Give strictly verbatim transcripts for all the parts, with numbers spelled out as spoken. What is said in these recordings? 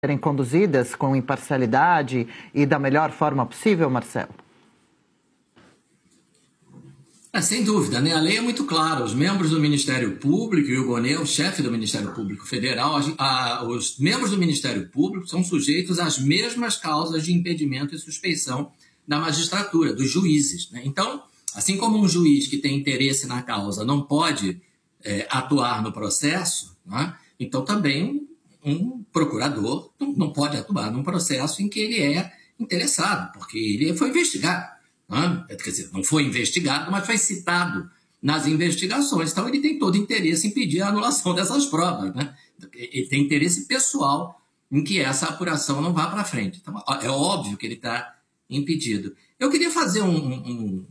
serem conduzidas com imparcialidade e da melhor forma possível, Marcelo? É, sem dúvida, né? A lei é muito clara. Os membros do Ministério Público, e o Gonê é o chefe do Ministério Público Federal, a, a, os membros do Ministério Público são sujeitos às mesmas causas de impedimento e suspeição da magistratura, dos juízes, né? Então, assim como um juiz que tem interesse na causa não pode é, atuar no processo, né? Então também um procurador não, não pode atuar num processo em que ele é interessado, porque ele foi investigado. Quer dizer, não foi investigado, mas foi citado nas investigações. Então, ele tem todo interesse em pedir a anulação dessas provas, né? Ele tem interesse pessoal em que essa apuração não vá para frente. Então, é óbvio que ele está impedido. Eu queria fazer um, um,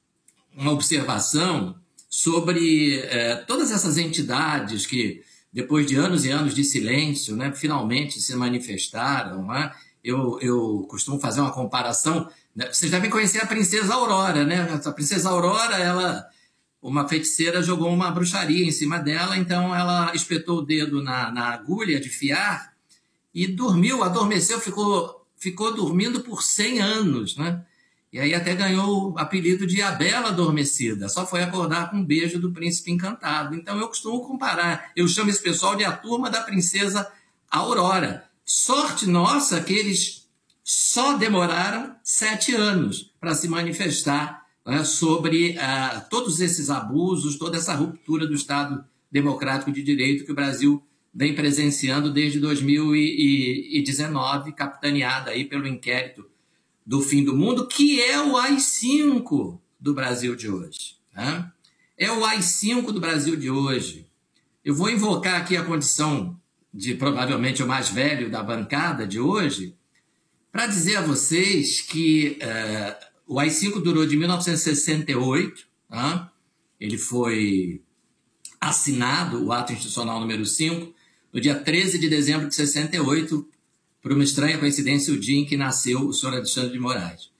uma observação sobre é, todas essas entidades que, depois de anos e anos de silêncio, né, finalmente se manifestaram, né? Eu, eu costumo fazer uma comparação. Vocês devem conhecer a Princesa Aurora, né? A Princesa Aurora, ela, uma feiticeira jogou uma bruxaria em cima dela, então ela espetou o dedo na, na agulha de fiar e dormiu, adormeceu, ficou, ficou dormindo por cem anos, né? E aí até ganhou o apelido de A Bela Adormecida, só foi acordar com um beijo do Príncipe Encantado. Então eu costumo comparar, eu chamo esse pessoal de a turma da Princesa Aurora. Sorte nossa que eles só demoraram sete anos para se manifestar, né, sobre uh, todos esses abusos, toda essa ruptura do Estado Democrático de Direito que o Brasil vem presenciando desde dois mil e dezenove, capitaneada aí pelo inquérito do fim do mundo, que é o A I cinco do Brasil de hoje, né? É o A I cinco do Brasil de hoje. Eu vou invocar aqui a condição de provavelmente o mais velho da bancada de hoje, para dizer a vocês que uh, o A I cinco durou de mil novecentos e sessenta e oito, tá? Ele foi assinado, o ato institucional número cinco, no dia treze de dezembro de sessenta e oito, por uma estranha coincidência, o dia em que nasceu o senhor Alexandre de Moraes.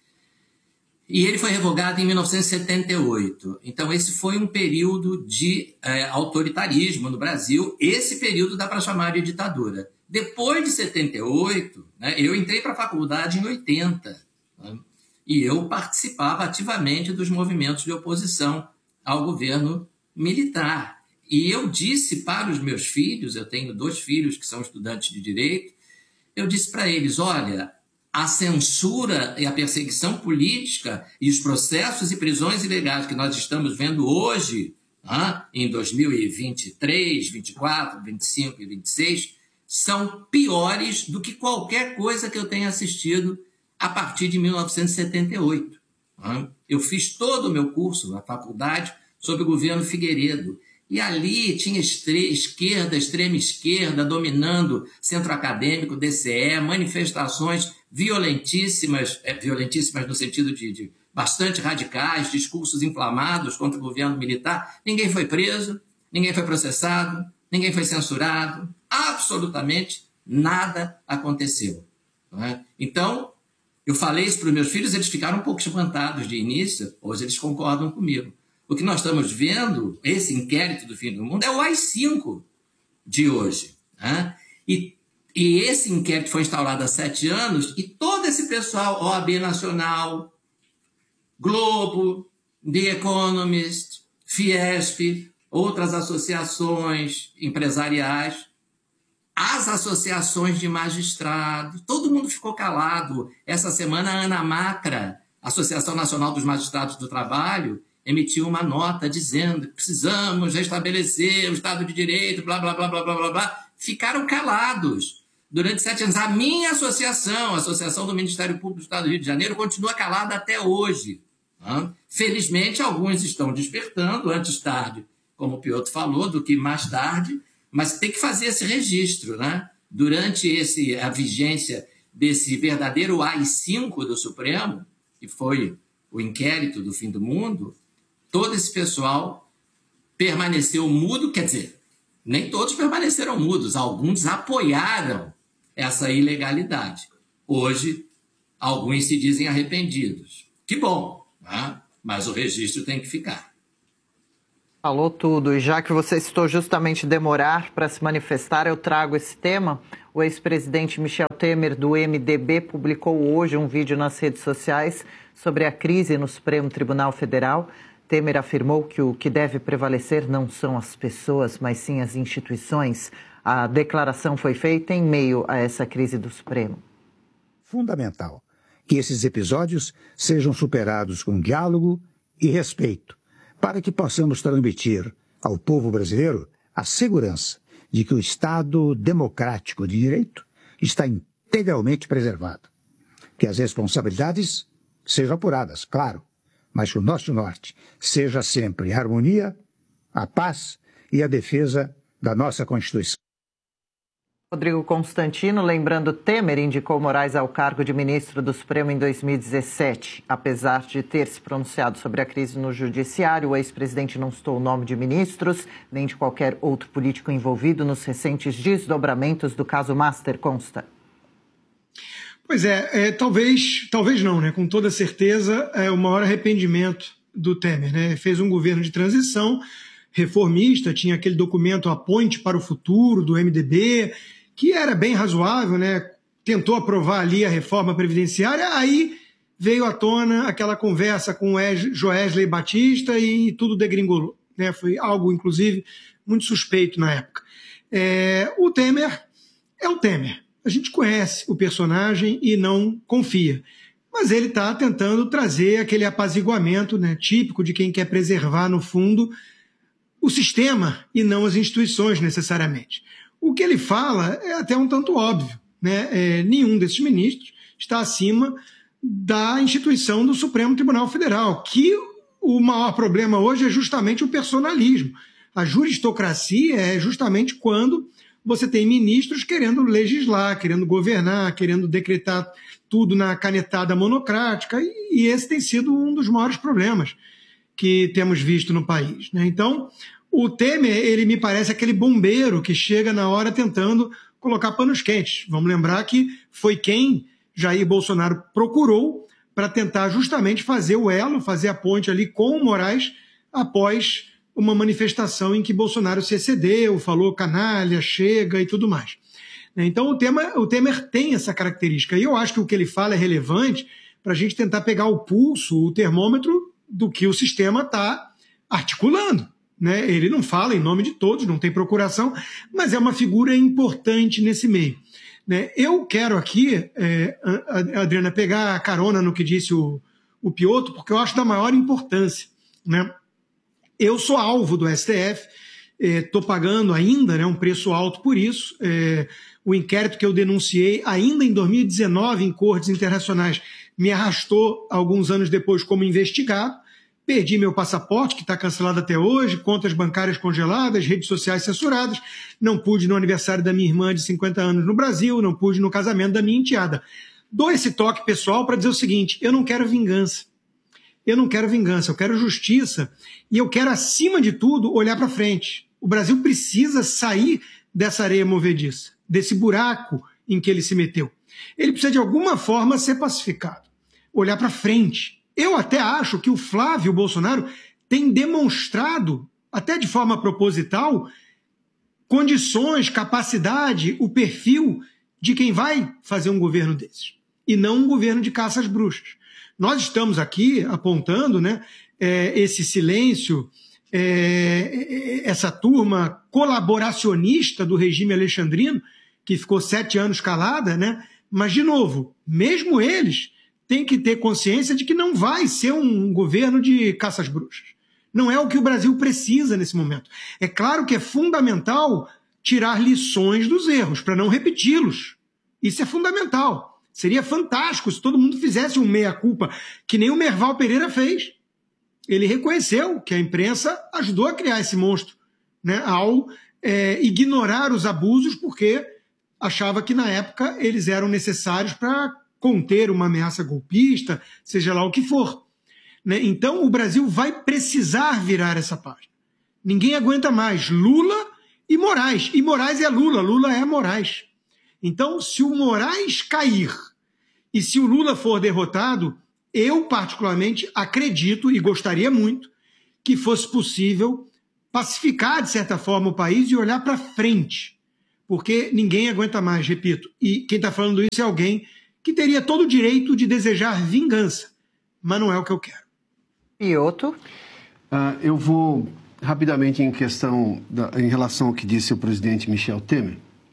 E ele foi revogado em mil novecentos e setenta e oito. Então, esse foi um período de é, autoritarismo no Brasil. Esse período dá para chamar de ditadura. Depois de setenta e oito, né, eu entrei para a faculdade em oitenta, né, e eu participava ativamente dos movimentos de oposição ao governo militar. E eu disse para os meus filhos, eu tenho dois filhos que são estudantes de direito, eu disse para eles, olha, a censura e a perseguição política e os processos e prisões ilegais que nós estamos vendo hoje, ah, em dois mil e vinte e três, vinte e quatro, vinte e cinco e vinte e seis, são piores do que qualquer coisa que eu tenha assistido a partir de mil novecentos e setenta e oito. Ah. Eu fiz todo o meu curso na faculdade sob o governo Figueiredo. E ali tinha esquerda, extrema esquerda, dominando centro acadêmico, D C E, manifestações violentíssimas, é, violentíssimas no sentido de, de bastante radicais, discursos inflamados contra o governo militar. Ninguém foi preso, ninguém foi processado, ninguém foi censurado, absolutamente nada aconteceu. Não é? Então, eu falei isso para os meus filhos, eles ficaram um pouco espantados de início, hoje eles concordam comigo. O que nós estamos vendo, esse inquérito do fim do mundo, é o A I cinco de hoje. Né? E, e esse inquérito foi instaurado há sete anos e todo esse pessoal, O A B Nacional, Globo, The Economist, Fiesp, outras associações empresariais, as associações de magistrados, todo mundo ficou calado. Essa semana a ANAMACRA, Associação Nacional dos Magistrados do Trabalho, emitiu uma nota dizendo que precisamos restabelecer o Estado de Direito, blá, blá, blá, blá, blá, blá, blá. Ficaram calados durante sete anos. A minha associação, a Associação do Ministério Público do Estado do Rio de Janeiro, continua calada até hoje. Né? Felizmente, alguns estão despertando, antes tarde, como o Piotr falou, do que mais tarde, mas tem que fazer esse registro. Né? Durante esse, a vigência desse verdadeiro A I cinco do Supremo, que foi o inquérito do fim do mundo, todo esse pessoal permaneceu mudo, quer dizer, nem todos permaneceram mudos, alguns apoiaram essa ilegalidade. Hoje, alguns se dizem arrependidos. Que bom, né? Mas o registro tem que ficar. Falou tudo, e já que você citou justamente demorar para se manifestar, eu trago esse tema. O ex-presidente Michel Temer, do M D B, publicou hoje um vídeo nas redes sociais sobre a crise no Supremo Tribunal Federal. Temer afirmou que o que deve prevalecer não são as pessoas, mas sim as instituições. A declaração foi feita em meio a essa crise do Supremo. Fundamental que esses episódios sejam superados com diálogo e respeito, para que possamos transmitir ao povo brasileiro a segurança de que o Estado democrático de direito está integralmente preservado. Que as responsabilidades sejam apuradas, claro, mas que o nosso norte seja sempre a harmonia, a paz e a defesa da nossa Constituição. Rodrigo Constantino, lembrando, Temer indicou Moraes ao cargo de ministro do Supremo em dois mil e dezessete. Apesar de ter se pronunciado sobre a crise no judiciário, o ex-presidente não citou o nome de ministros, nem de qualquer outro político envolvido nos recentes desdobramentos do caso Master Consta. Pois é, é talvez, talvez não, né? Com toda certeza é o maior arrependimento do Temer, né? Fez um governo de transição reformista, tinha aquele documento A Ponte para o Futuro, do M D B, que era bem razoável, né? Tentou aprovar ali a reforma previdenciária, aí veio à tona aquela conversa com o Joesley Batista e tudo degringolou, né? Foi algo, inclusive, muito suspeito na época. É, o Temer é o Temer. A gente conhece o personagem e não confia. Mas ele está tentando trazer aquele apaziguamento, né, típico de quem quer preservar, no fundo, o sistema e não as instituições, necessariamente. O que ele fala é até um tanto óbvio, né? É, nenhum desses ministros está acima da instituição do Supremo Tribunal Federal, que o maior problema hoje é justamente o personalismo. A juristocracia é justamente quando você tem ministros querendo legislar, querendo governar, querendo decretar tudo na canetada monocrática, e esse tem sido um dos maiores problemas que temos visto no país, né? Então, o Temer, ele me parece aquele bombeiro que chega na hora tentando colocar panos quentes. Vamos lembrar que foi quem Jair Bolsonaro procurou para tentar justamente fazer o elo, fazer a ponte ali com o Moraes após uma manifestação em que Bolsonaro se excedeu, falou canalha, chega e tudo mais. Então, o Temer, o Temer tem essa característica. E eu acho que o que ele fala é relevante para a gente tentar pegar o pulso, o termômetro do que o sistema está articulando, né? Ele não fala em nome de todos, não tem procuração, mas é uma figura importante nesse meio, né? Eu quero aqui, é, Adriana, pegar a carona no que disse o, o Piotto, porque eu acho da maior importância, né? Eu sou alvo do S T F, estou é, pagando ainda, né, um preço alto por isso. É, o inquérito que eu denunciei ainda em dois mil e dezenove em cortes internacionais me arrastou alguns anos depois como investigado. Perdi meu passaporte, que está cancelado até hoje, contas bancárias congeladas, redes sociais censuradas. Não pude no aniversário da minha irmã de cinquenta anos no Brasil, não pude no casamento da minha enteada. Dou esse toque pessoal para dizer o seguinte: eu não quero vingança. Eu não quero vingança, eu quero justiça e eu quero, acima de tudo, olhar para frente. O Brasil precisa sair dessa areia movediça, desse buraco em que ele se meteu. Ele precisa, de alguma forma, ser pacificado, olhar para frente. Eu até acho que o Flávio Bolsonaro tem demonstrado, até de forma proposital, condições, capacidade, o perfil de quem vai fazer um governo desses, e não um governo de caça às bruxas. Nós estamos aqui apontando, né, é, esse silêncio, é, essa turma colaboracionista do regime alexandrino, que ficou sete anos calada, né? Mas, de novo, mesmo eles têm que ter consciência de que não vai ser um governo de caça às bruxas. Não é o que o Brasil precisa nesse momento. É claro que é fundamental tirar lições dos erros, para não repeti-los. Isso é fundamental. Seria fantástico se todo mundo fizesse um meia-culpa, que nem o Merval Pereira fez. Ele reconheceu que a imprensa ajudou a criar esse monstro, né, ao é, ignorar os abusos, porque achava que, na época, eles eram necessários para conter uma ameaça golpista, seja lá o que for, né? Então, o Brasil vai precisar virar essa página. Ninguém aguenta mais Lula e Moraes. E Moraes é Lula, Lula é Moraes. Então, se o Moraes cair e se o Lula for derrotado, eu particularmente acredito e gostaria muito que fosse possível pacificar, de certa forma, o país e olhar para frente. Porque ninguém aguenta mais, repito. E quem está falando isso é alguém que teria todo o direito de desejar vingança. Mas não é o que eu quero. Piotr? Uh, eu vou rapidamente em questão, da, em relação ao que disse o presidente Michel Temer.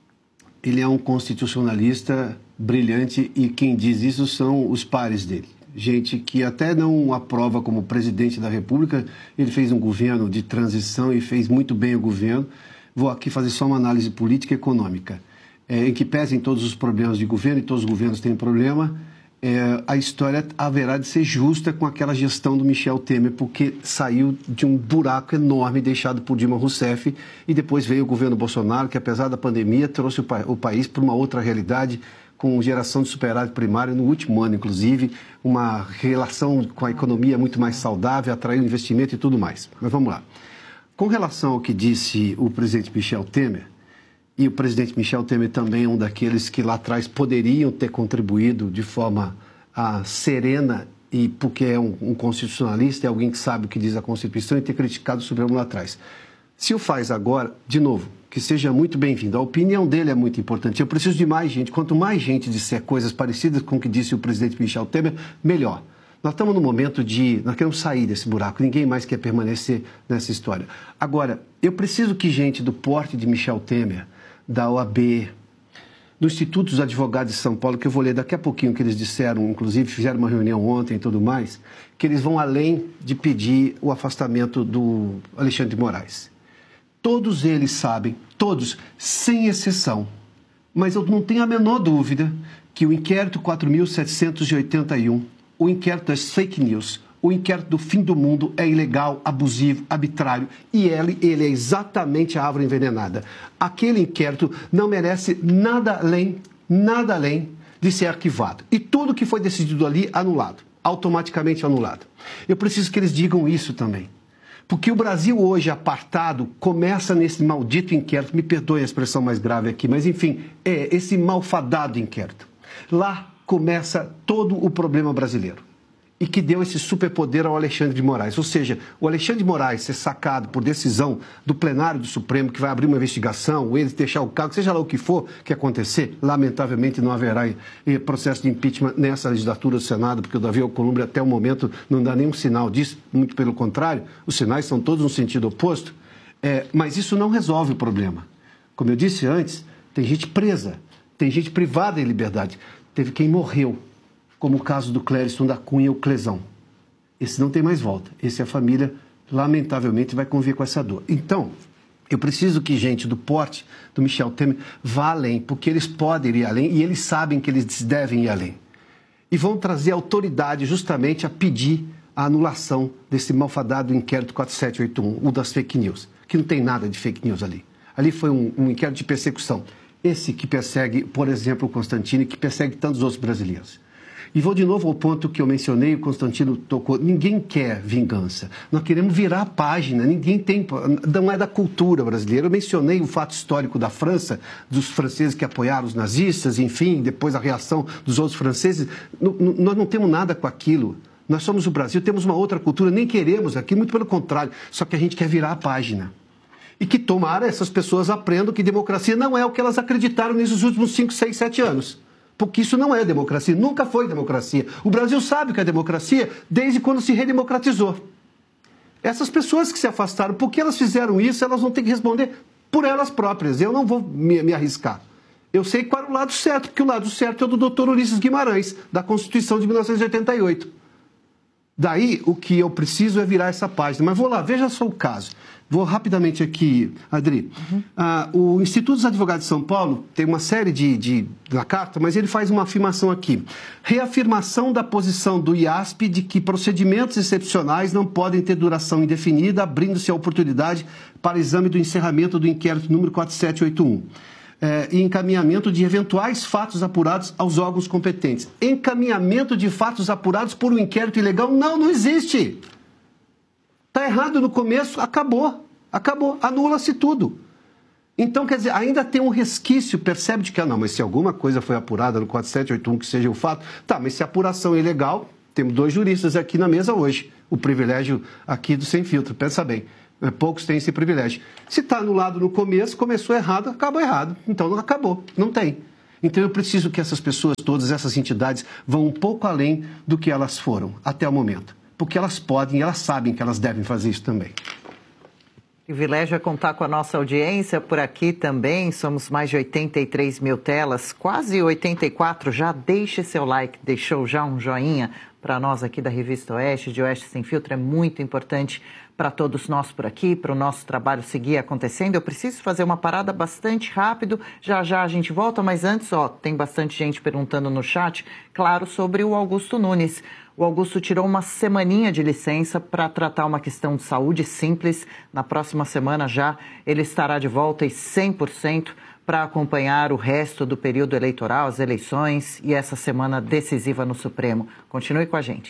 Ele é um constitucionalista brilhante e quem diz isso são os pares dele. Gente que até não aprova como presidente da República, ele fez um governo de transição e fez muito bem o governo. Vou aqui fazer só uma análise política e econômica. É, em que pesem todos os problemas de governo, e todos os governos têm problema, é, a história haverá de ser justa com aquela gestão do Michel Temer, porque saiu de um buraco enorme deixado por Dilma Rousseff e depois veio o governo Bolsonaro, que apesar da pandemia trouxe o, pa o país para uma outra realidade, com geração de superávit primário no último ano, inclusive, uma relação com a economia muito mais saudável, atraiu investimento e tudo mais. Mas vamos lá. Com relação ao que disse o presidente Michel Temer, e o presidente Michel Temer também é um daqueles que lá atrás poderiam ter contribuído de forma ah, serena, e porque é um, um constitucionalista, é alguém que sabe o que diz a Constituição, e ter criticado o Supremo lá atrás. Se o faz agora, de novo, que seja muito bem-vindo. A opinião dele é muito importante. Eu preciso de mais gente. Quanto mais gente disser coisas parecidas com o que disse o presidente Michel Temer, melhor. Nós estamos no momento de... Nós queremos sair desse buraco. Ninguém mais quer permanecer nessa história. Agora, eu preciso que gente do porte de Michel Temer, da O A B, do Instituto dos Advogados de São Paulo, que eu vou ler daqui a pouquinho o que eles disseram, inclusive fizeram uma reunião ontem e tudo mais, que eles vão além de pedir o afastamento do Alexandre de Moraes. Todos eles sabem, todos, sem exceção, mas eu não tenho a menor dúvida que o inquérito quatro mil setecentos e oitenta e um, o inquérito das fake news, o inquérito do fim do mundo é ilegal, abusivo, arbitrário e ele, ele é exatamente a árvore envenenada. Aquele inquérito não merece nada além, nada além de ser arquivado. E tudo que foi decidido ali, anulado, automaticamente anulado. Eu preciso que eles digam isso também. Porque o Brasil hoje, apartado, começa nesse maldito inquérito, me perdoem a expressão mais grave aqui, mas enfim, é esse malfadado inquérito. Lá começa todo o problema brasileiro. E que deu esse superpoder ao Alexandre de Moraes. Ou seja, o Alexandre de Moraes ser sacado por decisão do plenário do Supremo, que vai abrir uma investigação, ou ele deixar o cargo, seja lá o que for que acontecer, lamentavelmente não haverá processo de impeachment nessa legislatura do Senado, porque o Davi Alcolumbre até o momento não dá nenhum sinal disso, muito pelo contrário, os sinais são todos no sentido oposto, é, mas isso não resolve o problema. Como eu disse antes, tem gente presa, tem gente privada de liberdade, teve quem morreu, como o caso do Clériston da Cunha, o Clesão. Esse não tem mais volta. Esse a família, lamentavelmente, vai conviver com essa dor. Então, eu preciso que gente do porte do Michel Temer vá além, porque eles podem ir além e eles sabem que eles devem ir além. E vão trazer autoridade justamente a pedir a anulação desse malfadado inquérito quatro sete oito um, o das fake news, que não tem nada de fake news ali. Ali foi um, um inquérito de persecução. Esse que persegue, por exemplo, o Constantino e que persegue tantos outros brasileiros. E vou de novo ao ponto que eu mencionei, o Constantino tocou, ninguém quer vingança, nós queremos virar a página, ninguém tem, não é da cultura brasileira. Eu mencionei o fato histórico da França, dos franceses que apoiaram os nazistas, enfim, depois a reação dos outros franceses, nós não temos nada com aquilo, nós somos o Brasil, temos uma outra cultura, nem queremos aqui, muito pelo contrário, só que a gente quer virar a página. E que tomara essas pessoas aprendam que democracia não é o que elas acreditaram nesses últimos cinco, seis, sete anos. Porque isso não é democracia, nunca foi democracia. O Brasil sabe o que é democracia desde quando se redemocratizou. Essas pessoas que se afastaram, por que elas fizeram isso, elas vão ter que responder por elas próprias. Eu não vou me, me arriscar. Eu sei qual é o lado certo, porque o lado certo é o do doutor Ulisses Guimarães, da Constituição de mil novecentos e oitenta e oito. Daí, o que eu preciso é virar essa página. Mas vou lá, veja só o caso. Vou rapidamente aqui, Adri. Uhum. Ah, o Instituto dos Advogados de São Paulo tem uma série de, de... na carta, mas ele faz uma afirmação aqui. Reafirmação da posição do I A S P de que procedimentos excepcionais não podem ter duração indefinida, abrindo-se a oportunidade para exame do encerramento do inquérito número quatro sete oito um. É, e encaminhamento de eventuais fatos apurados aos órgãos competentes. Encaminhamento de fatos apurados por um inquérito ilegal? Não, não existe. Está errado no começo, acabou. Acabou, anula-se tudo. Então, quer dizer, ainda tem um resquício, percebe de que, ah, não, mas se alguma coisa foi apurada no quatro sete oito um, que seja o fato, tá, mas se a apuração é ilegal, temos dois juristas aqui na mesa hoje, o privilégio aqui do Sem Filtro, pensa bem. Poucos têm esse privilégio. Se está anulado no começo, começou errado, acabou errado. Então não acabou, não tem. Então eu preciso que essas pessoas, todas essas entidades, vão um pouco além do que elas foram até o momento. Porque elas podem, elas sabem que elas devem fazer isso também. Privilégio é contar com a nossa audiência por aqui também. Somos mais de oitenta e três mil telas, quase oitenta e quatro. Já deixe seu like, deixou já um joinha para nós aqui da Revista Oeste, de Oeste Sem Filtro. É muito importante para todos nós por aqui, para o nosso trabalho seguir acontecendo. Eu preciso fazer uma parada bastante rápido, já já a gente volta, mas antes, ó, tem bastante gente perguntando no chat, claro, sobre o Augusto Nunes. O Augusto tirou uma semaninha de licença para tratar uma questão de saúde simples. Na próxima semana já ele estará de volta e cem por cento para acompanhar o resto do período eleitoral, as eleições e essa semana decisiva no Supremo. Continue com a gente.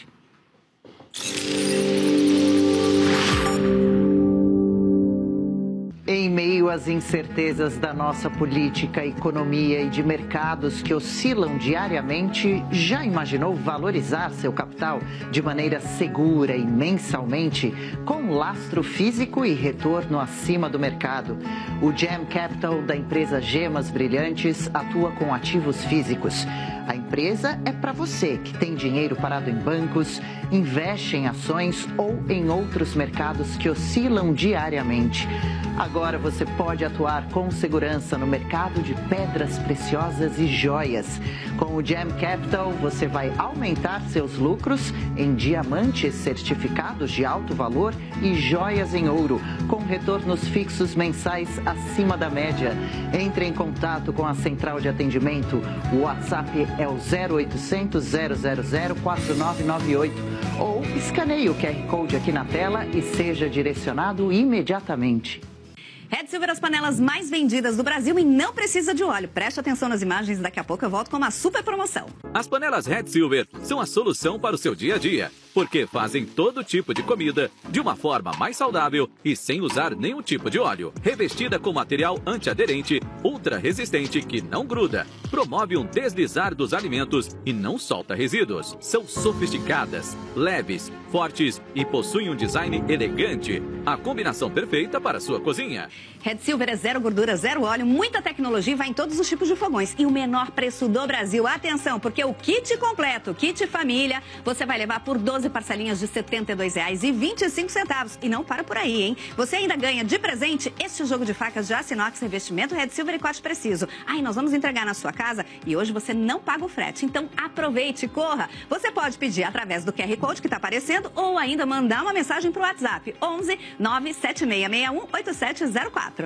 Em meio às incertezas da nossa política, economia e de mercados que oscilam diariamente, já imaginou valorizar seu capital de maneira segura e mensalmente, com lastro físico e retorno acima do mercado? O Gem Capital da empresa Gemas Brilhantes atua com ativos físicos. A empresa é para você que tem dinheiro parado em bancos, investe em ações ou em outros mercados que oscilam diariamente. Agora você pode atuar com segurança no mercado de pedras preciosas e joias. Com o Gem Capital, você vai aumentar seus lucros em diamantes certificados de alto valor e joias em ouro, com retornos fixos mensais acima da média. Entre em contato com a central de atendimento. O WhatsApp é o zero oitocentos, zero zero zero, quatro nove nove oito ou escaneie o Q R Code aqui na tela e seja direcionado imediatamente. Red Silver, as panelas mais vendidas do Brasil e não precisa de óleo. Preste atenção nas imagens, daqui a pouco eu volto com uma super promoção. As panelas Red Silver são a solução para o seu dia a dia, porque fazem todo tipo de comida de uma forma mais saudável e sem usar nenhum tipo de óleo. Revestida com material antiaderente, ultra resistente que não gruda, promove um deslizar dos alimentos e não solta resíduos. São sofisticadas, leves, fortes e possuem um design elegante. A combinação perfeita para a sua cozinha. Red Silver é zero gordura, zero óleo, muita tecnologia e vai em todos os tipos de fogões. E o menor preço do Brasil. Atenção, porque o kit completo, kit família, você vai levar por doze parcelinhas de setenta e dois reais e vinte e cinco centavos. E não para por aí, hein? Você ainda ganha de presente este jogo de facas de aço inox, revestimento Red Silver e corte preciso. Ah, e nós vamos entregar na sua casa e hoje você não paga o frete. Então aproveite, corra. Você pode pedir através do Q R Code que está aparecendo ou ainda mandar uma mensagem para o WhatsApp onze, nove sete seis seis um, oito sete zero quatro.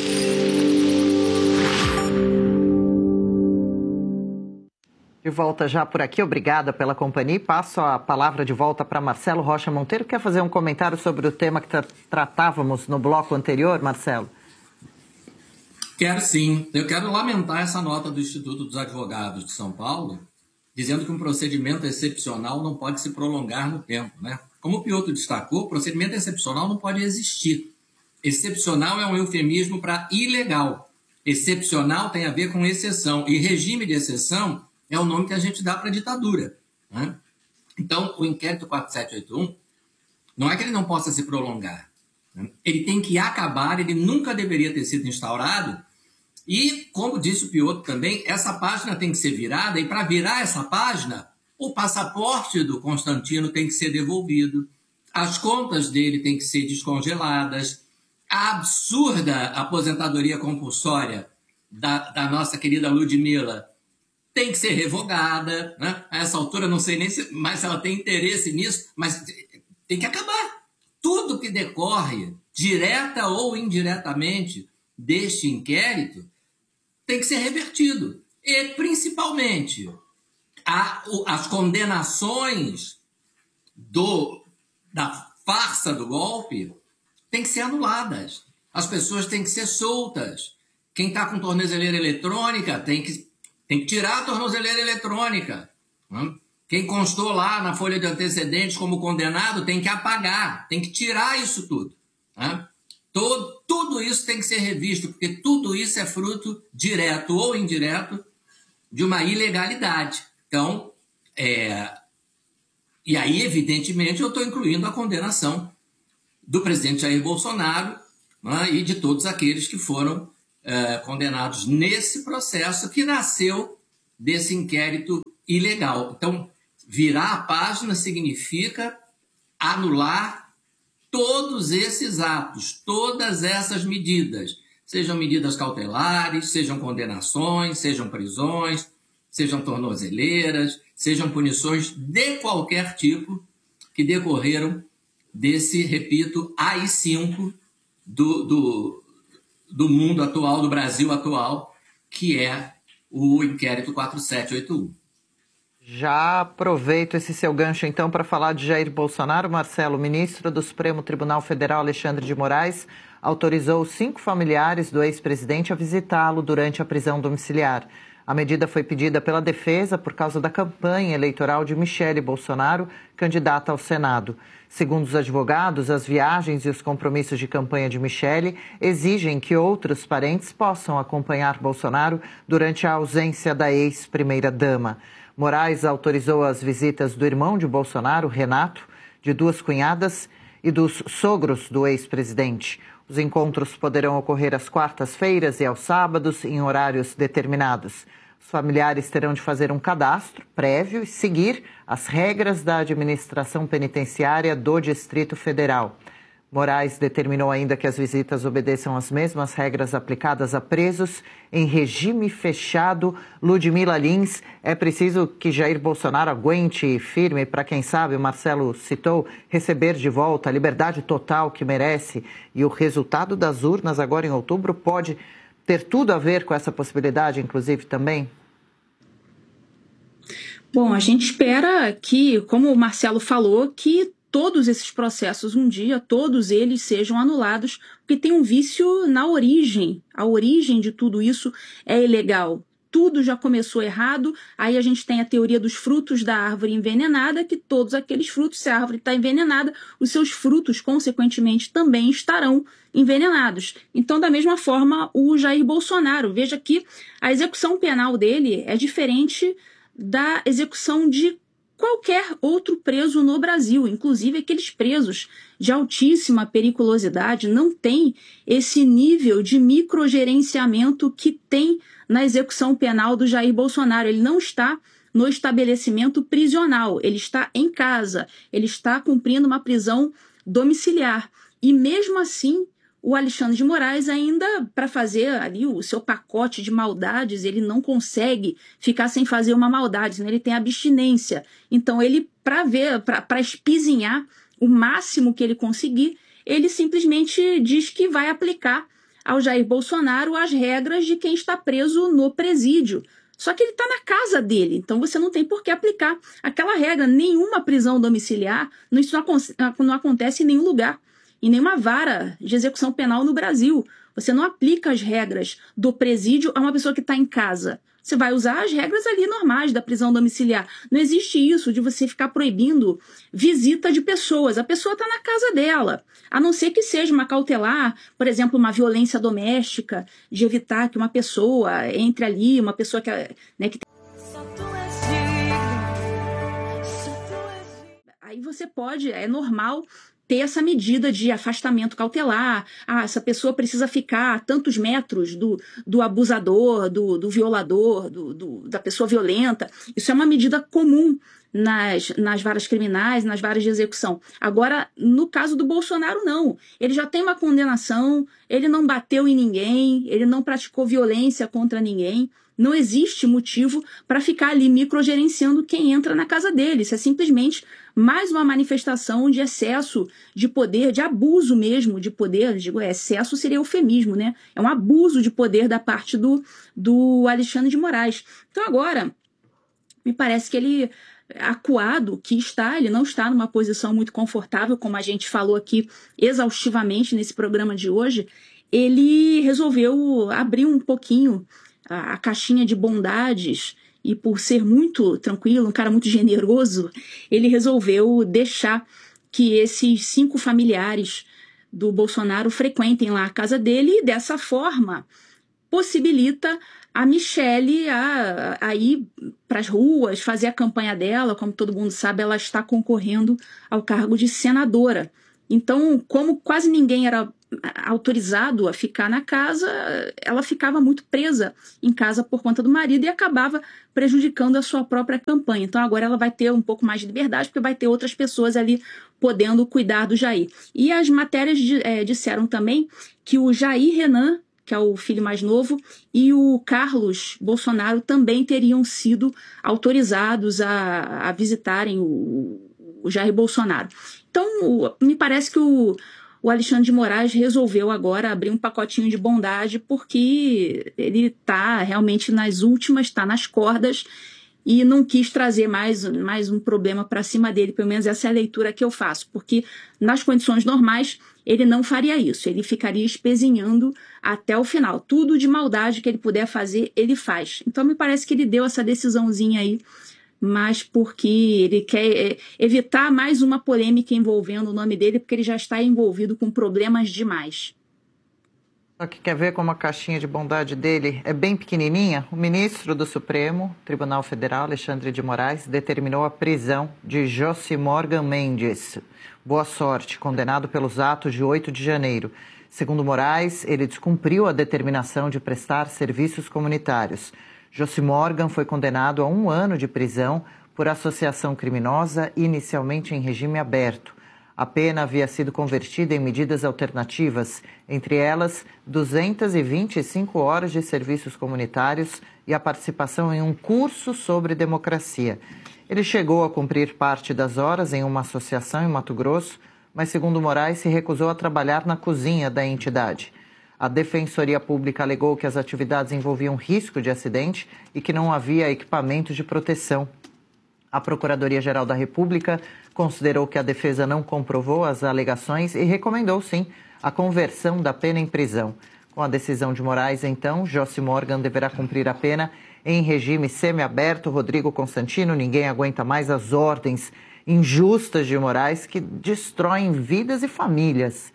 De volta já por aqui, obrigada pela companhia. Passo a palavra de volta para Marcelo Rocha Monteiro. Quer fazer um comentário sobre o tema que tra tratávamos no bloco anterior, Marcelo? Quero sim. Eu quero lamentar essa nota do Instituto dos Advogados de São Paulo, dizendo que um procedimento excepcional não pode se prolongar no tempo, né? Como o Piotr destacou, o procedimento excepcional não pode existir. Excepcional é um eufemismo para ilegal. Excepcional tem a ver com exceção. E regime de exceção é o nome que a gente dá para a ditadura, né? Então, o inquérito quatro sete oito um, não é que ele não possa se prolongar, né? Ele tem que acabar, ele nunca deveria ter sido instaurado. E, como disse o Piotr também, essa página tem que ser virada, e para virar essa página, o passaporte do Constantino tem que ser devolvido, as contas dele têm que ser descongeladas, a absurda aposentadoria compulsória da, da nossa querida Ludmilla tem que ser revogada, né? A essa altura, não sei nem se, mais se ela tem interesse nisso, mas tem que acabar. Tudo que decorre, direta ou indiretamente, deste inquérito, tem que ser revertido. E, principalmente, a, as condenações do, da farsa do golpe têm que ser anuladas. As pessoas têm que ser soltas. Quem está com tornozeleira eletrônica tem que, tem que tirar a tornozeleira eletrônica. Quem constou lá na folha de antecedentes como condenado tem que apagar, tem que tirar isso tudo. Todo, tudo isso tem que ser revisto, porque tudo isso é fruto, direto ou indireto, de uma ilegalidade. Então, é... e aí, evidentemente, eu estou incluindo a condenação do presidente Jair Bolsonaro, né, e de todos aqueles que foram é, condenados nesse processo que nasceu desse inquérito ilegal. Então, virar a página significa anular todos esses atos, todas essas medidas, sejam medidas cautelares, sejam condenações, sejam prisões, sejam tornozeleiras, sejam punições de qualquer tipo que decorreram desse, repito, A I cinco do, do, do mundo atual, do Brasil atual, que é o inquérito quatro sete oito um. Já aproveito esse seu gancho, então, para falar de Jair Bolsonaro. Marcelo, o ministro do Supremo Tribunal Federal, Alexandre de Moraes, autorizou cinco familiares do ex-presidente a visitá-lo durante a prisão domiciliar. A medida foi pedida pela defesa por causa da campanha eleitoral de Michele Bolsonaro, candidata ao Senado. Segundo os advogados, as viagens e os compromissos de campanha de Michele exigem que outros parentes possam acompanhar Bolsonaro durante a ausência da ex-primeira-dama. Moraes autorizou as visitas do irmão de Bolsonaro, Renato, de duas cunhadas e dos sogros do ex-presidente. Os encontros poderão ocorrer às quartas-feiras e aos sábados, em horários determinados. Os familiares terão de fazer um cadastro prévio e seguir as regras da administração penitenciária do Distrito Federal. Moraes determinou ainda que as visitas obedeçam às mesmas regras aplicadas a presos em regime fechado. Ludmila Lins, é preciso que Jair Bolsonaro aguente firme para, quem sabe, o Marcelo citou, receber de volta a liberdade total que merece. E o resultado das urnas agora em outubro pode ter tudo a ver com essa possibilidade, inclusive, também? Bom, a gente espera que, como o Marcelo falou, que todos esses processos um dia, todos eles sejam anulados, porque tem um vício na origem. A origem de tudo isso é ilegal. Tudo já começou errado, aí a gente tem a teoria dos frutos da árvore envenenada, que todos aqueles frutos, se a árvore está envenenada, os seus frutos, consequentemente, também estarão envenenados. Então, da mesma forma, o Jair Bolsonaro, veja que a execução penal dele é diferente da execução de qualquer outro preso no Brasil, inclusive aqueles presos de altíssima periculosidade, não tem esse nível de microgerenciamento que tem na execução penal do Jair Bolsonaro. Ele não está no estabelecimento prisional, ele está em casa, ele está cumprindo uma prisão domiciliar. E mesmo assim, o Alexandre de Moraes ainda, para fazer ali o seu pacote de maldades, ele não consegue ficar sem fazer uma maldade, né? Ele tem abstinência. Então, ele, para ver, para espizinhar o máximo que ele conseguir, ele simplesmente diz que vai aplicar ao Jair Bolsonaro as regras de quem está preso no presídio. Só que ele está na casa dele, então você não tem por que aplicar aquela regra. Nenhuma prisão domiciliar, isso não acontece em nenhum lugar. Em nenhuma vara de execução penal no Brasil. Você não aplica as regras do presídio a uma pessoa que está em casa. Você vai usar as regras ali normais da prisão domiciliar. Não existe isso de você ficar proibindo visita de pessoas. A pessoa está na casa dela. A não ser que seja uma cautelar, por exemplo, uma violência doméstica, de evitar que uma pessoa entre ali, uma pessoa que, né, que tem... Aí você pode, é normal ter essa medida de afastamento cautelar. Ah, essa pessoa precisa ficar a tantos metros do, do abusador, do, do violador, do, do, da pessoa violenta. Isso é uma medida comum nas, nas varas criminais, nas varas de execução. Agora, no caso do Bolsonaro, não. Ele já tem uma condenação, ele não bateu em ninguém, ele não praticou violência contra ninguém. Não existe motivo para ficar ali microgerenciando quem entra na casa dele. Isso é simplesmente mais uma manifestação de excesso de poder, de abuso mesmo de poder. Digo, é, excesso seria eufemismo, né? É um abuso de poder da parte do, do Alexandre de Moraes. Então agora, me parece que ele, acuado que está, ele não está numa posição muito confortável, como a gente falou aqui exaustivamente nesse programa de hoje, ele resolveu abrir um pouquinho a, a caixinha de bondades. E por ser muito tranquilo, um cara muito generoso, ele resolveu deixar que esses cinco familiares do Bolsonaro frequentem lá a casa dele e dessa forma possibilita a Michele a, a ir para as ruas, fazer a campanha dela. Como todo mundo sabe, ela está concorrendo ao cargo de senadora Então, como quase ninguém era autorizado a ficar na casa, ela ficava muito presa em casa por conta do marido e acabava prejudicando a sua própria campanha. Então agora ela vai ter um pouco mais de liberdade, porque vai ter outras pessoas ali podendo cuidar do Jair. E as matérias é, disseram também que o Jair Renan, que é o filho mais novo, e o Carlos Bolsonaro também teriam sido autorizados a, a visitarem o, o Jair Bolsonaro. Então, me parece que o O Alexandre de Moraes resolveu agora abrir um pacotinho de bondade porque ele está realmente nas últimas, está nas cordas e não quis trazer mais, mais um problema para cima dele, pelo menos essa é a leitura que eu faço, porque nas condições normais ele não faria isso, ele ficaria espezinhando até o final. Tudo de maldade que ele puder fazer, ele faz. Então me parece que ele deu essa decisãozinha aí, mas porque ele quer evitar mais uma polêmica envolvendo o nome dele, porque ele já está envolvido com problemas demais. Só que quer ver como a caixinha de bondade dele é bem pequenininha? O ministro do Supremo Tribunal Federal, Alexandre de Moraes, determinou a prisão de Jossimorgan Mendes. Boa sorte, condenado pelos atos de oito de janeiro. Segundo Moraes, ele descumpriu a determinação de prestar serviços comunitários. Jossimorgan foi condenado a um ano de prisão por associação criminosa, inicialmente em regime aberto. A pena havia sido convertida em medidas alternativas, entre elas duzentas e vinte e cinco horas de serviços comunitários e a participação em um curso sobre democracia. Ele chegou a cumprir parte das horas em uma associação em Mato Grosso, mas, segundo Moraes, se recusou a trabalhar na cozinha da entidade. A Defensoria Pública alegou que as atividades envolviam risco de acidente e que não havia equipamentos de proteção. A Procuradoria-Geral da República considerou que a defesa não comprovou as alegações e recomendou, sim, a conversão da pena em prisão. Com a decisão de Moraes, então, Jossimorgan deverá cumprir a pena em regime semiaberto. Rodrigo Constantino, ninguém aguenta mais as ordens injustas de Moraes que destroem vidas e famílias.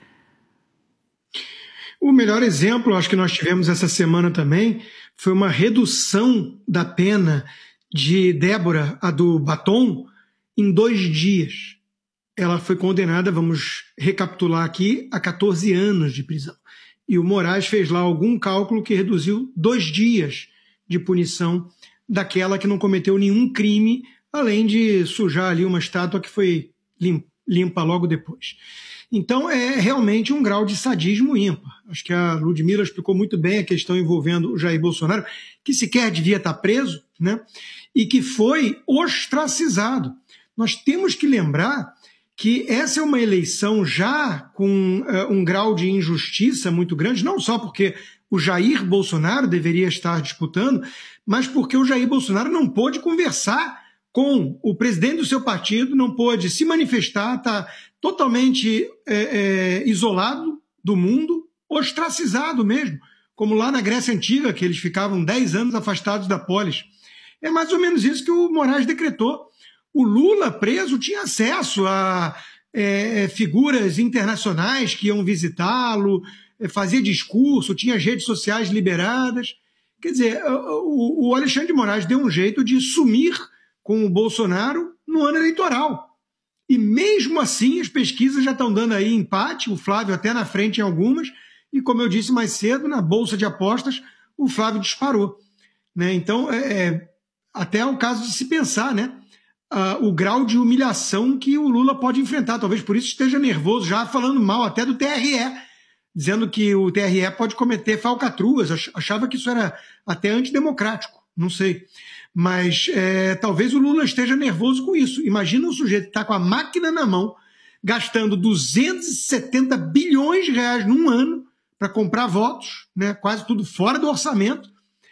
O melhor exemplo, acho que nós tivemos essa semana também, foi uma redução da pena de Débora, a do batom, em dois dias. Ela foi condenada, vamos recapitular aqui, a catorze anos de prisão. E o Moraes fez lá algum cálculo que reduziu dois dias de punição daquela que não cometeu nenhum crime, além de sujar ali uma estátua que foi limpa logo depois. Então, é realmente um grau de sadismo ímpar. Acho que a Ludmila explicou muito bem a questão envolvendo o Jair Bolsonaro, que sequer devia estar preso, né? E que foi ostracizado. Nós temos que lembrar que essa é uma eleição já com uh, um grau de injustiça muito grande, não só porque o Jair Bolsonaro deveria estar disputando, mas porque o Jair Bolsonaro não pôde conversar com o presidente do seu partido, não pôde se manifestar, está totalmente é, é, isolado do mundo, ostracizado mesmo, como lá na Grécia Antiga, que eles ficavam dez anos afastados da polis. É mais ou menos isso que o Moraes decretou. O Lula, preso, tinha acesso a é, figuras internacionais que iam visitá-lo, é, fazia discurso, tinha as redes sociais liberadas. Quer dizer, o, o Alexandre de Moraes deu um jeito de sumir com o Bolsonaro no ano eleitoral. E mesmo assim, as pesquisas já estão dando aí empate, o Flávio até na frente em algumas, e como eu disse mais cedo, na Bolsa de Apostas, o Flávio disparou. Né? Então, é, é, até é o caso de se pensar, né? Uh, o grau de humilhação que o Lula pode enfrentar. Talvez por isso esteja nervoso, já falando mal até do T R E, dizendo que o T R E pode cometer falcatruas. Achava que isso era até antidemocrático, não sei. Mas é, talvez o Lula esteja nervoso com isso. Imagina um sujeito que está com a máquina na mão, gastando duzentos e setenta bilhões de reais num ano para comprar votos, né? Quase tudo fora do orçamento.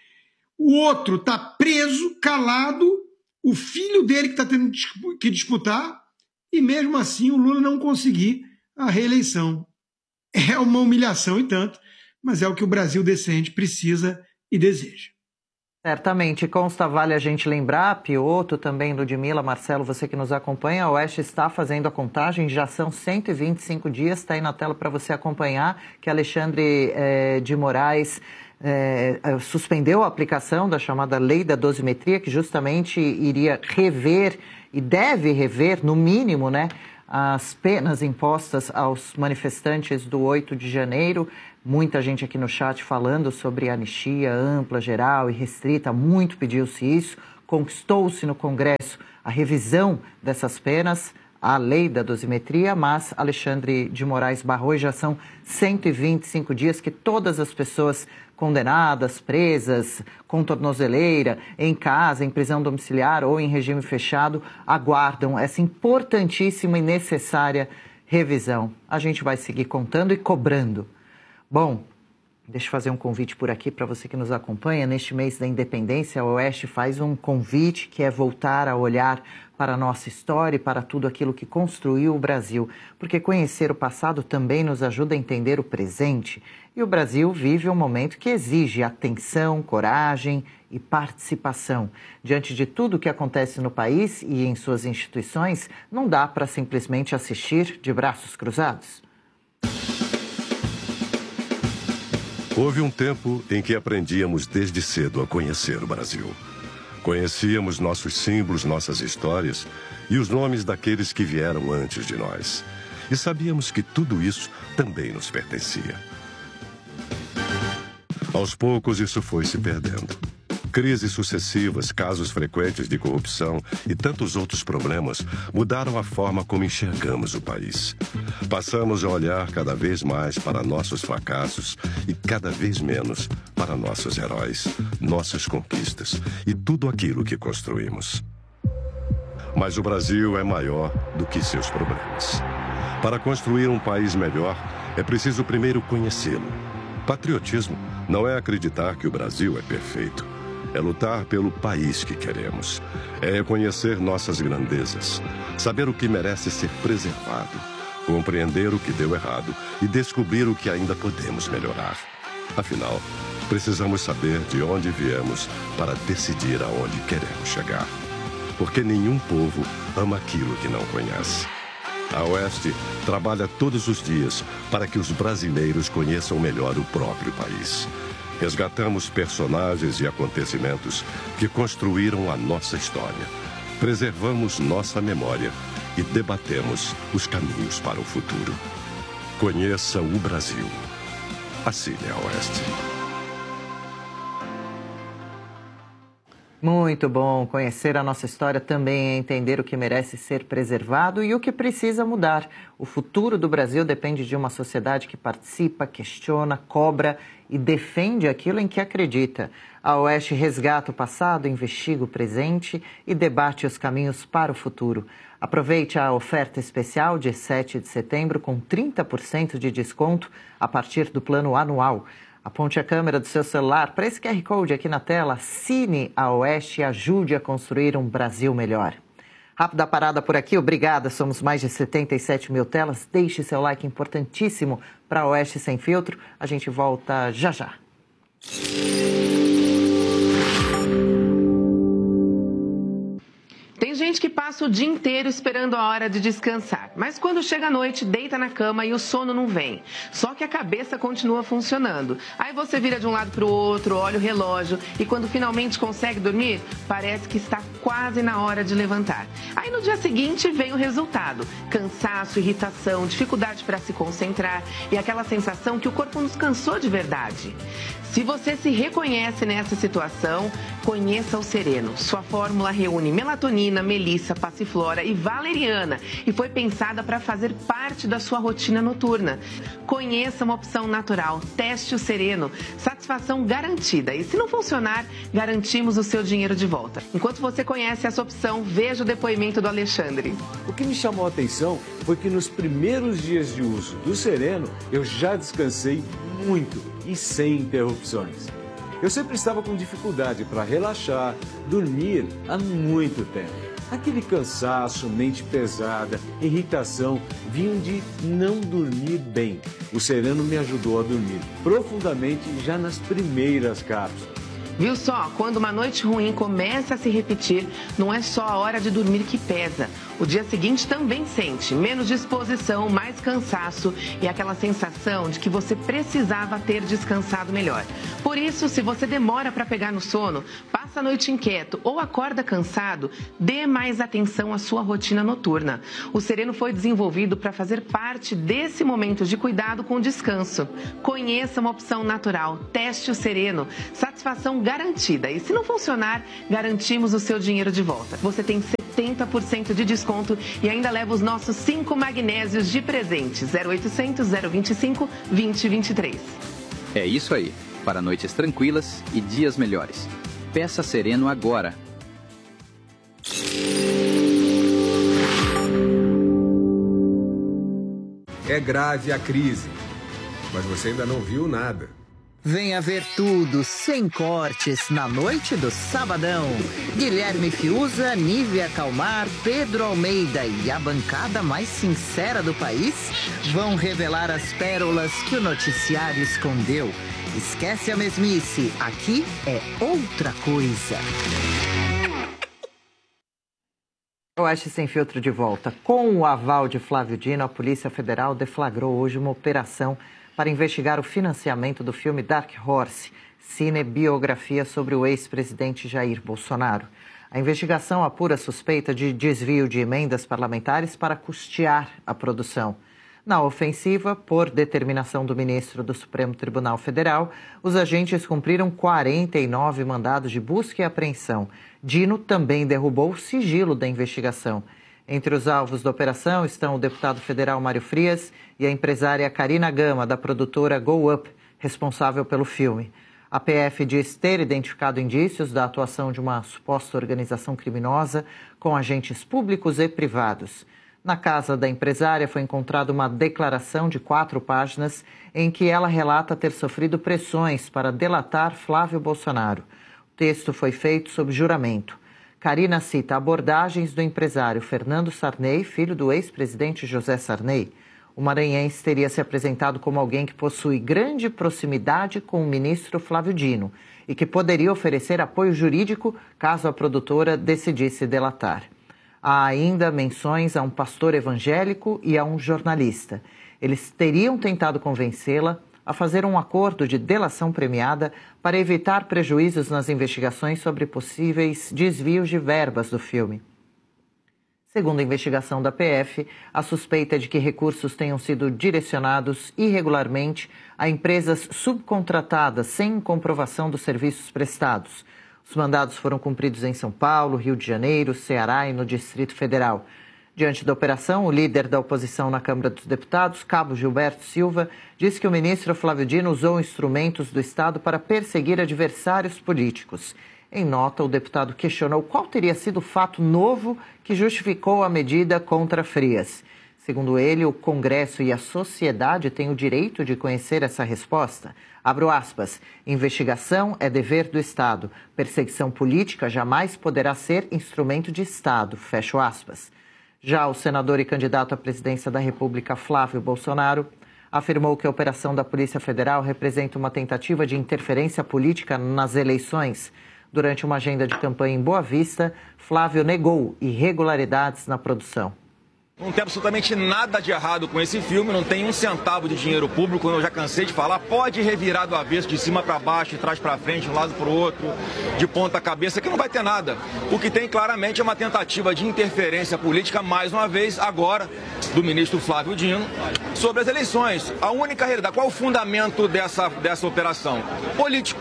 O outro está preso, calado, o filho dele que está tendo que disputar, e mesmo assim o Lula não conseguir a reeleição. É uma humilhação e tanto, mas é o que o Brasil decente precisa e deseja. Certamente. Consta, vale a gente lembrar, Pioto, também Ludmila, Marcelo, você que nos acompanha, a Oeste está fazendo a contagem, já são cento e vinte e cinco dias, está aí na tela para você acompanhar, que Alexandre eh, de Moraes eh, suspendeu a aplicação da chamada Lei da Dosimetria, que justamente iria rever, e deve rever, no mínimo, né, as penas impostas aos manifestantes do oito de janeiro. Muita gente aqui no chat falando sobre anistia ampla, geral e restrita. Muito pediu-se isso. Conquistou-se no Congresso a revisão dessas penas, a lei da dosimetria, mas Alexandre de Moraes barrou e já são cento e vinte e cinco dias que todas as pessoas condenadas, presas, com tornozeleira, em casa, em prisão domiciliar ou em regime fechado, aguardam essa importantíssima e necessária revisão. A gente vai seguir contando e cobrando. Bom, deixa eu fazer um convite por aqui para você que nos acompanha. Neste mês da independência, a Oeste faz um convite que é voltar a olhar para a nossa história e para tudo aquilo que construiu o Brasil. Porque conhecer o passado também nos ajuda a entender o presente. E o Brasil vive um momento que exige atenção, coragem e participação. Diante de tudo o que acontece no país e em suas instituições, não dá para simplesmente assistir de braços cruzados. Houve um tempo em que aprendíamos desde cedo a conhecer o Brasil. Conhecíamos nossos símbolos, nossas histórias e os nomes daqueles que vieram antes de nós. E sabíamos que tudo isso também nos pertencia. Aos poucos, isso foi se perdendo. Crises sucessivas, casos frequentes de corrupção e tantos outros problemas mudaram a forma como enxergamos o país. Passamos a olhar cada vez mais para nossos fracassos e cada vez menos para nossos heróis, nossas conquistas e tudo aquilo que construímos. Mas o Brasil é maior do que seus problemas. Para construir um país melhor, é preciso primeiro conhecê-lo. Patriotismo não é acreditar que o Brasil é perfeito. É lutar pelo país que queremos. É reconhecer nossas grandezas. Saber o que merece ser preservado. Compreender o que deu errado e descobrir o que ainda podemos melhorar. Afinal, precisamos saber de onde viemos para decidir aonde queremos chegar. Porque nenhum povo ama aquilo que não conhece. A Oeste trabalha todos os dias para que os brasileiros conheçam melhor o próprio país. Resgatamos personagens e acontecimentos que construíram a nossa história. Preservamos nossa memória e debatemos os caminhos para o futuro. Conheça o Brasil. Assine a Oeste. Muito bom. Conhecer a nossa história também é entender o que merece ser preservado e o que precisa mudar. O futuro do Brasil depende de uma sociedade que participa, questiona, cobra e defende aquilo em que acredita. A Oeste resgata o passado, investiga o presente e debate os caminhos para o futuro. Aproveite a oferta especial de sete de setembro com trinta por cento de desconto a partir do plano anual. Aponte a câmera do seu celular para esse Q R Code aqui na tela, assine a Oeste e ajude a construir um Brasil melhor. Rápida parada por aqui, obrigada. Somos mais de setenta e sete mil telas. Deixe seu like importantíssimo para a Oeste Sem Filtro. A gente volta já já. Tem gente que passa o dia inteiro esperando a hora de descansar, mas quando chega a noite, deita na cama e o sono não vem. Só que a cabeça continua funcionando. Aí você vira de um lado para o outro, olha o relógio e quando finalmente consegue dormir, parece que está quase na hora de levantar. Aí no dia seguinte vem o resultado: cansaço, irritação, dificuldade para se concentrar e aquela sensação que o corpo nos cansou de verdade. Se você se reconhece nessa situação, conheça o Sereno. Sua fórmula reúne melatonina, melissa, passiflora e valeriana e foi pensada para fazer parte da sua rotina noturna. Conheça uma opção natural. Teste o Sereno. Satisfação garantida. E se não funcionar, garantimos o seu dinheiro de volta. Enquanto você conhece essa opção, veja o depoimento do Alexandre. O que me chamou a atenção foi que nos primeiros dias de uso do Sereno, eu já descansei muito e sem interrupções. Eu sempre estava com dificuldade para relaxar, dormir há muito tempo. Aquele cansaço, mente pesada, irritação vinham de não dormir bem. O Sereno me ajudou a dormir profundamente já nas primeiras cápsulas. Viu só? Quando uma noite ruim começa a se repetir, não é só a hora de dormir que pesa. O dia seguinte também sente menos disposição, mais cansaço e aquela sensação de que você precisava ter descansado melhor. Por isso, se você demora para pegar no sono, passa a noite inquieto ou acorda cansado, dê mais atenção à sua rotina noturna. O Sereno foi desenvolvido para fazer parte desse momento de cuidado com o descanso. Conheça uma opção natural, teste o Sereno, satisfação garantida. E se não funcionar, garantimos o seu dinheiro de volta. Você tem setenta por cento de desconto e ainda leva os nossos cinco magnésios de presente. zero oitocentos, zero vinte e cinco, vinte e vinte e três. É isso aí, para noites tranquilas e dias melhores. Peça Sereno agora. É grave a crise, mas você ainda não viu nada. Venha ver tudo, sem cortes, na noite do Sabadão. Guilherme Fiuza, Nívia Calmar, Pedro Almeida e a bancada mais sincera do país vão revelar as pérolas que o noticiário escondeu. Esquece a mesmice, aqui é outra coisa. O Oeste Sem Filtro de volta. Com o aval de Flávio Dino, a Polícia Federal deflagrou hoje uma operação para investigar o financiamento do filme Dark Horse, cinebiografia sobre o ex-presidente Jair Bolsonaro. A investigação apura suspeita de desvio de emendas parlamentares para custear a produção. Na ofensiva, por determinação do ministro do Supremo Tribunal Federal, os agentes cumpriram quarenta e nove mandados de busca e apreensão. Dino também derrubou o sigilo da investigação. Entre os alvos da operação estão o deputado federal Mário Frias e a empresária Karina Gama, da produtora Go Up, responsável pelo filme. A P F diz ter identificado indícios da atuação de uma suposta organização criminosa com agentes públicos e privados. Na casa da empresária foi encontrada uma declaração de quatro páginas em que ela relata ter sofrido pressões para delatar Flávio Bolsonaro. O texto foi feito sob juramento. Karina cita abordagens do empresário Fernando Sarney, filho do ex-presidente José Sarney. O maranhense teria se apresentado como alguém que possui grande proximidade com o ministro Flávio Dino e que poderia oferecer apoio jurídico caso a produtora decidisse delatar. Há ainda menções a um pastor evangélico e a um jornalista. Eles teriam tentado convencê-la a fazer um acordo de delação premiada para evitar prejuízos nas investigações sobre possíveis desvios de verbas do filme. Segundo a investigação da P F, a suspeita é de que recursos tenham sido direcionados irregularmente a empresas subcontratadas sem comprovação dos serviços prestados. Os mandados foram cumpridos em São Paulo, Rio de Janeiro, Ceará e no Distrito Federal. Diante da operação, o líder da oposição na Câmara dos Deputados, Cabo Gilberto Silva, disse que o ministro Flávio Dino usou instrumentos do Estado para perseguir adversários políticos. Em nota, o deputado questionou qual teria sido o fato novo que justificou a medida contra Frias. Segundo ele, o Congresso e a sociedade têm o direito de conhecer essa resposta. Abro aspas, investigação é dever do Estado. Perseguição política jamais poderá ser instrumento de Estado. Fecho aspas. Já o senador e candidato à presidência da República, Flávio Bolsonaro, afirmou que a operação da Polícia Federal representa uma tentativa de interferência política nas eleições. Durante uma agenda de campanha em Boa Vista, Flávio negou irregularidades na produção. Não tem absolutamente nada de errado com esse filme, não tem um centavo de dinheiro público, como eu já cansei de falar. Pode revirar do avesso, de cima para baixo, de trás para frente, de um lado para o outro, de ponta cabeça, que não vai ter nada. O que tem claramente é uma tentativa de interferência política, mais uma vez, agora, do ministro Flávio Dino, sobre as eleições. A única realidade, qual é o fundamento dessa, dessa operação? Político.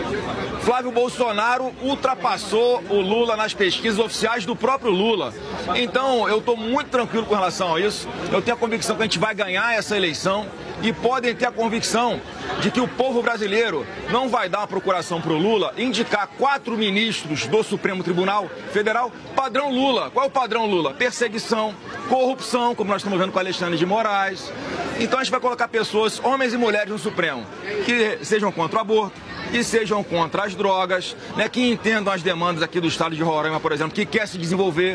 Flávio Bolsonaro ultrapassou o Lula nas pesquisas oficiais do próprio Lula. Então, eu estou muito tranquilo com relação a isso. Eu tenho a convicção que a gente vai ganhar essa eleição e podem ter a convicção de que o povo brasileiro não vai dar uma procuração para o Lula, indicar quatro ministros do Supremo Tribunal Federal, padrão Lula. Qual é o padrão Lula? Perseguição, corrupção, como nós estamos vendo com Alexandre de Moraes. Então, a gente vai colocar pessoas, homens e mulheres no Supremo, que sejam contra o aborto, que sejam contra as drogas, né, que entendam as demandas aqui do estado de Roraima, por exemplo, que quer se desenvolver.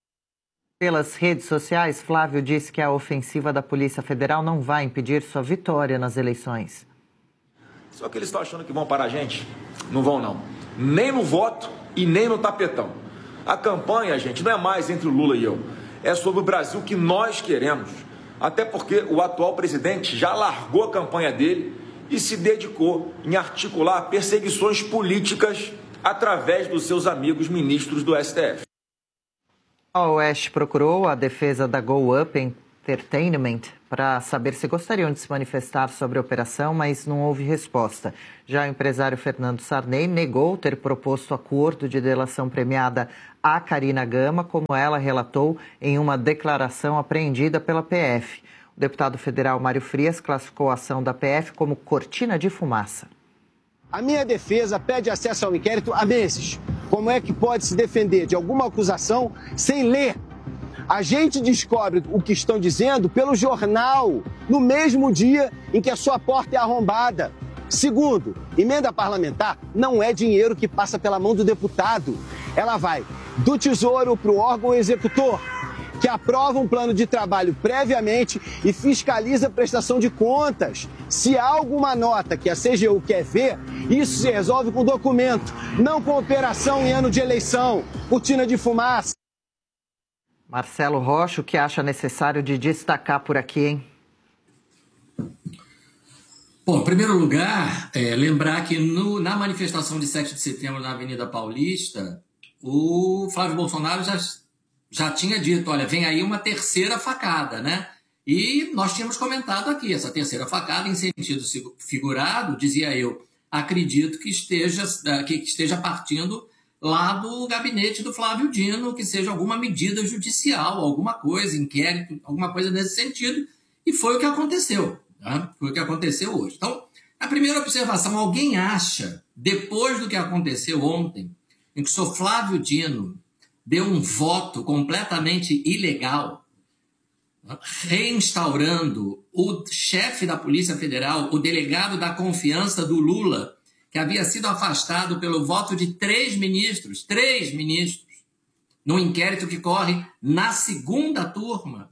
Pelas redes sociais, Flávio disse que a ofensiva da Polícia Federal não vai impedir sua vitória nas eleições. Só que eles estão achando que vão parar a gente? Não vão, não. nem no voto e nem no tapetão. A campanha, gente, não é mais entre o Lula e eu, é sobre o Brasil que nós queremos. Até porque o atual presidente já largou a campanha dele e se dedicou em articular perseguições políticas através dos seus amigos ministros do S T F. A Oeste procurou a defesa da Go Up Entertainment para saber se gostariam de se manifestar sobre a operação, mas não houve resposta. Já o empresário Fernando Sarney negou ter proposto acordo de delação premiada a Karina Gama, como ela relatou em uma declaração apreendida pela P F. O deputado federal Mário Frias classificou a ação da P F como cortina de fumaça. A minha defesa pede acesso ao inquérito há meses. Como é que pode se defender de alguma acusação sem ler? A gente descobre o que estão dizendo pelo jornal, no mesmo dia em que a sua porta é arrombada. Segundo, emenda parlamentar não é dinheiro que passa pela mão do deputado. Ela vai do Tesouro para o órgão executor, que aprova um plano de trabalho previamente e fiscaliza a prestação de contas. Se há alguma nota que a C G U quer ver, isso se resolve com documento, não com operação em ano de eleição, cortina de fumaça. Marcelo Rocha, o que acha necessário de destacar por aqui, hein? Bom, em primeiro lugar, é, lembrar que no, na manifestação de sete de setembro na Avenida Paulista, o Flávio Bolsonaro já, já tinha dito, olha, vem aí uma terceira facada, né? E nós tínhamos comentado aqui, essa terceira facada, em sentido figurado, dizia eu, acredito que esteja, que esteja partindo lá do gabinete do Flávio Dino, que seja alguma medida judicial, alguma coisa, inquérito, alguma coisa nesse sentido, e foi o que aconteceu, tá? Foi o que aconteceu hoje. Então, a primeira observação, alguém acha, depois do que aconteceu ontem, em que o senhor Flávio Dino deu um voto completamente ilegal, reinstaurando o chefe da Polícia Federal, o delegado da confiança do Lula, que havia sido afastado pelo voto de três ministros, três ministros, num inquérito que corre na segunda turma.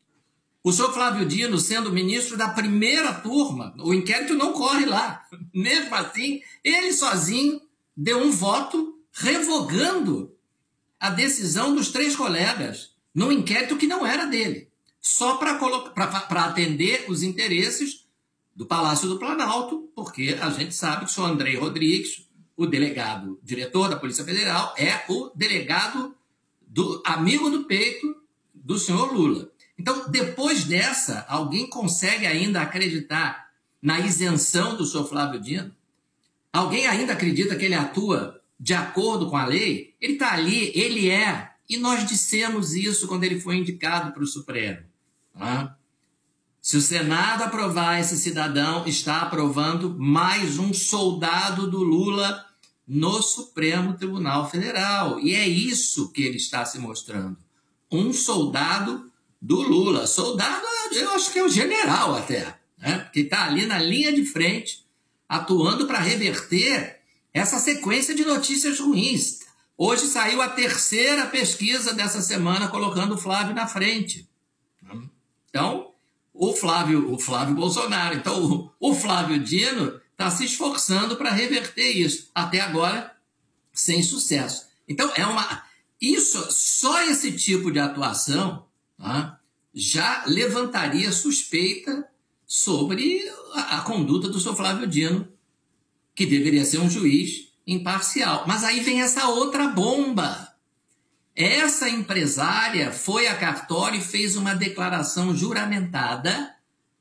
O senhor Flávio Dino, sendo ministro da primeira turma, o inquérito não corre lá. Mesmo assim, ele sozinho deu um voto revogando a decisão dos três colegas num inquérito que não era dele, só para atender os interesses do Palácio do Planalto, porque a gente sabe que o senhor Andrei Rodrigues, o delegado, diretor da Polícia Federal, é o delegado do amigo do peito do senhor Lula. Então, depois dessa, alguém consegue ainda acreditar na isenção do senhor Flávio Dino? Alguém ainda acredita que ele atua de acordo com a lei? Ele está ali, ele é. E nós dissemos isso quando ele foi indicado para o Supremo. Tá? Se o Senado aprovar esse cidadão, está aprovando mais um soldado do Lula no Supremo Tribunal Federal. E é isso que ele está se mostrando. Um soldado do Lula. Soldado, eu acho que é o general até, né? Que está ali na linha de frente, atuando para reverter essa sequência de notícias ruins. Hoje saiu a terceira pesquisa dessa semana colocando o Flávio na frente. Então, o Flávio, o Flávio Bolsonaro. Então, o, o Flávio Dino está se esforçando para reverter isso. Até agora, sem sucesso. Então, é uma, isso, só esse tipo de atuação, tá, já levantaria suspeita sobre a, a conduta do senhor Flávio Dino, que deveria ser um juiz imparcial. Mas aí vem essa outra bomba. Essa empresária foi a cartório e fez uma declaração juramentada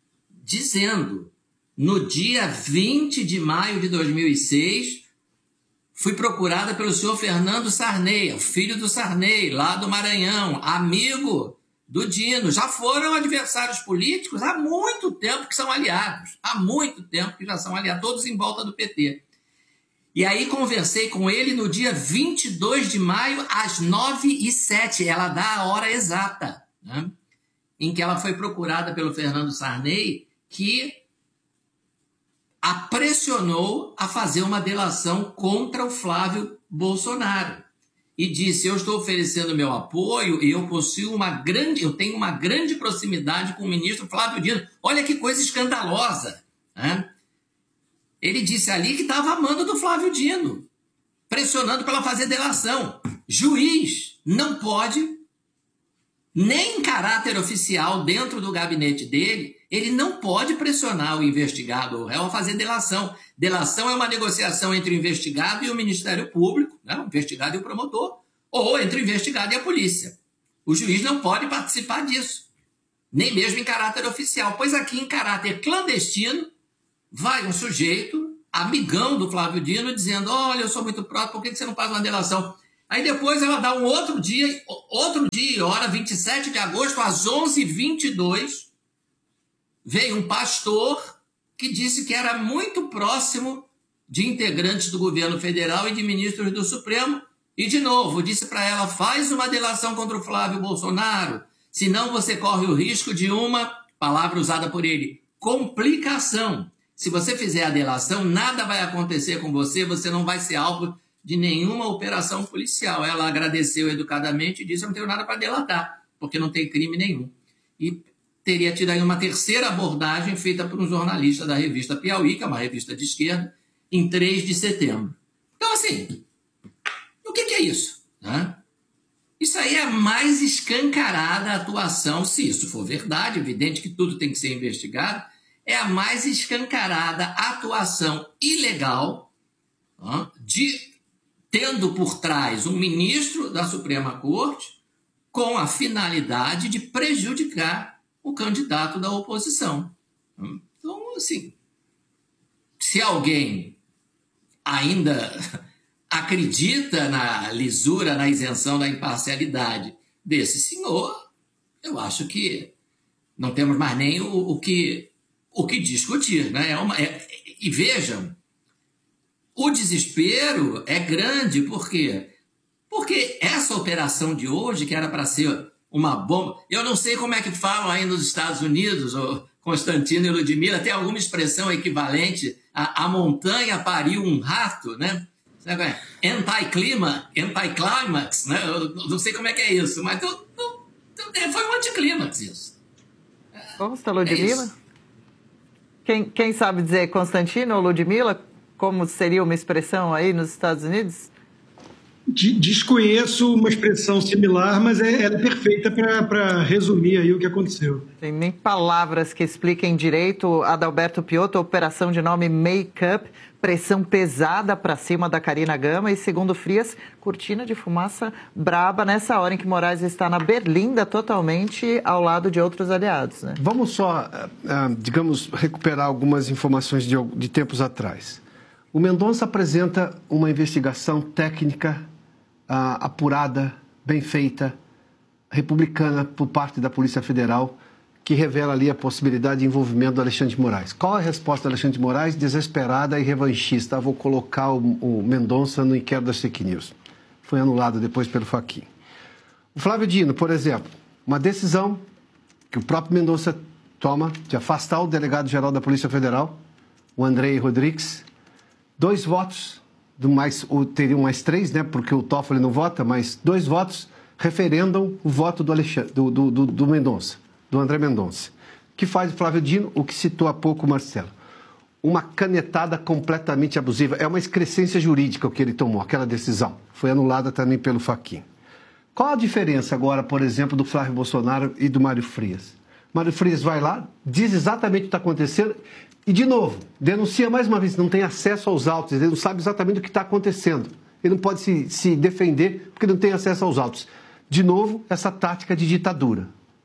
dizendo, no dia vinte de maio de dois mil e seis, fui procurada pelo senhor Fernando Sarney, o filho do Sarney, lá do Maranhão, amigo do Dino. Já foram adversários políticos há muito tempo que são aliados. Há muito tempo que já são aliados, todos em volta do P T. E aí conversei com ele no dia vinte e dois de maio, às nove e sete. Ela dá a hora exata, né, em que ela foi procurada pelo Fernando Sarney, que a pressionou a fazer uma delação contra o Flávio Bolsonaro. E disse, eu estou oferecendo meu apoio e eu possuo uma grande, eu tenho uma grande proximidade com o ministro Flávio Dino. Olha que coisa escandalosa, né? Ele disse ali que estava amando do Flávio Dino. pressionando para ela fazer delação. Juiz não pode, nem em caráter oficial, dentro do gabinete dele, ele não pode pressionar o investigado ou o réu a fazer delação. Delação é uma negociação entre o investigado e o Ministério Público, né? O investigado e o promotor, ou entre o investigado e a polícia. O juiz não pode participar disso, nem mesmo em caráter oficial, pois aqui em caráter clandestino vai um sujeito, amigão do Flávio Dino, dizendo: olha, eu sou muito próximo, por que você não faz uma delação? Aí depois ela dá um outro dia, outro dia, hora vinte e sete de agosto, às onze e vinte e dois, veio um pastor que disse que era muito próximo de integrantes do governo federal e de ministros do Supremo, e de novo disse para ela: faz uma delação contra o Flávio Bolsonaro, senão você corre o risco de uma, palavra usada por ele, complicação. Se você fizer a delação, nada vai acontecer com você, você não vai ser alvo de nenhuma operação policial. Ela agradeceu educadamente e disse: eu não tenho nada para delatar, porque não tem crime nenhum. E teria tido aí uma terceira abordagem feita por um jornalista da revista Piauí, que é uma revista de esquerda, em três de setembro. Então, assim, o que, que é isso? Né? Isso aí é a mais escancarada atuação, se isso for verdade, evidente que tudo tem que ser investigado, é a mais escancarada atuação ilegal, né, de tendo por trás um ministro da Suprema Corte com a finalidade de prejudicar o candidato da oposição. Então, assim, se alguém ainda acredita na lisura, na isenção da imparcialidade desse senhor, eu acho que não temos mais nem o, o, que, o que discutir. Né? É uma, é, e vejam, o desespero é grande, por quê? Porque essa operação de hoje, que era para ser uma bomba, eu não sei como é que falam aí nos Estados Unidos, o Constantino e Ludmila, tem alguma expressão equivalente a, a montanha pariu um rato, né? Anti-clima, anti-climax, né? Eu não sei como é que é isso, mas eu, eu, eu, foi um anticlímax isso. Consta, Ludmila? É quem, quem sabe dizer Constantino ou Ludmila? Como seria uma expressão aí nos Estados Unidos? Desconheço uma expressão similar, mas é, ela é perfeita para resumir aí o que aconteceu. Tem nem palavras que expliquem direito. Adalberto Piotto, operação de nome Make-up, pressão pesada para cima da Karina Gama e, segundo Frias, cortina de fumaça braba nessa hora em que Moraes está na berlinda totalmente ao lado de outros aliados. Né? Vamos só, digamos, recuperar algumas informações de, de tempos atrás. O Mendonça apresenta uma investigação técnica uh, apurada, bem feita, republicana por parte da Polícia Federal, que revela ali a possibilidade de envolvimento do Alexandre de Moraes. Qual a resposta do Alexandre de Moraes? Desesperada e revanchista. Vou colocar o, o Mendonça no inquérito das fake news. Foi anulado depois pelo Fachin. O Flávio Dino, por exemplo, uma decisão que o próprio Mendonça toma de afastar o delegado-geral da Polícia Federal, o Andrei Rodrigues. Dois votos, do mais, ou teriam mais três, né, porque o Toffoli não vota, mas dois votos referendam o voto do, Alexandre, do, do, do, do Mendonça, do André Mendonça, que faz o Flávio Dino o que citou há pouco o Marcelo. Uma canetada completamente abusiva. É uma excrescência jurídica o que ele tomou, aquela decisão. Foi anulada também pelo Fachin. Qual a diferença agora, por exemplo, do Flávio Bolsonaro e do Mário Frias? Mário Frias vai lá, diz exatamente o que está acontecendo e, de novo, denuncia mais uma vez, não tem acesso aos autos, ele não sabe exatamente o que está acontecendo. Ele não pode se, se defender porque não tem acesso aos autos. De novo, essa tática de ditadura,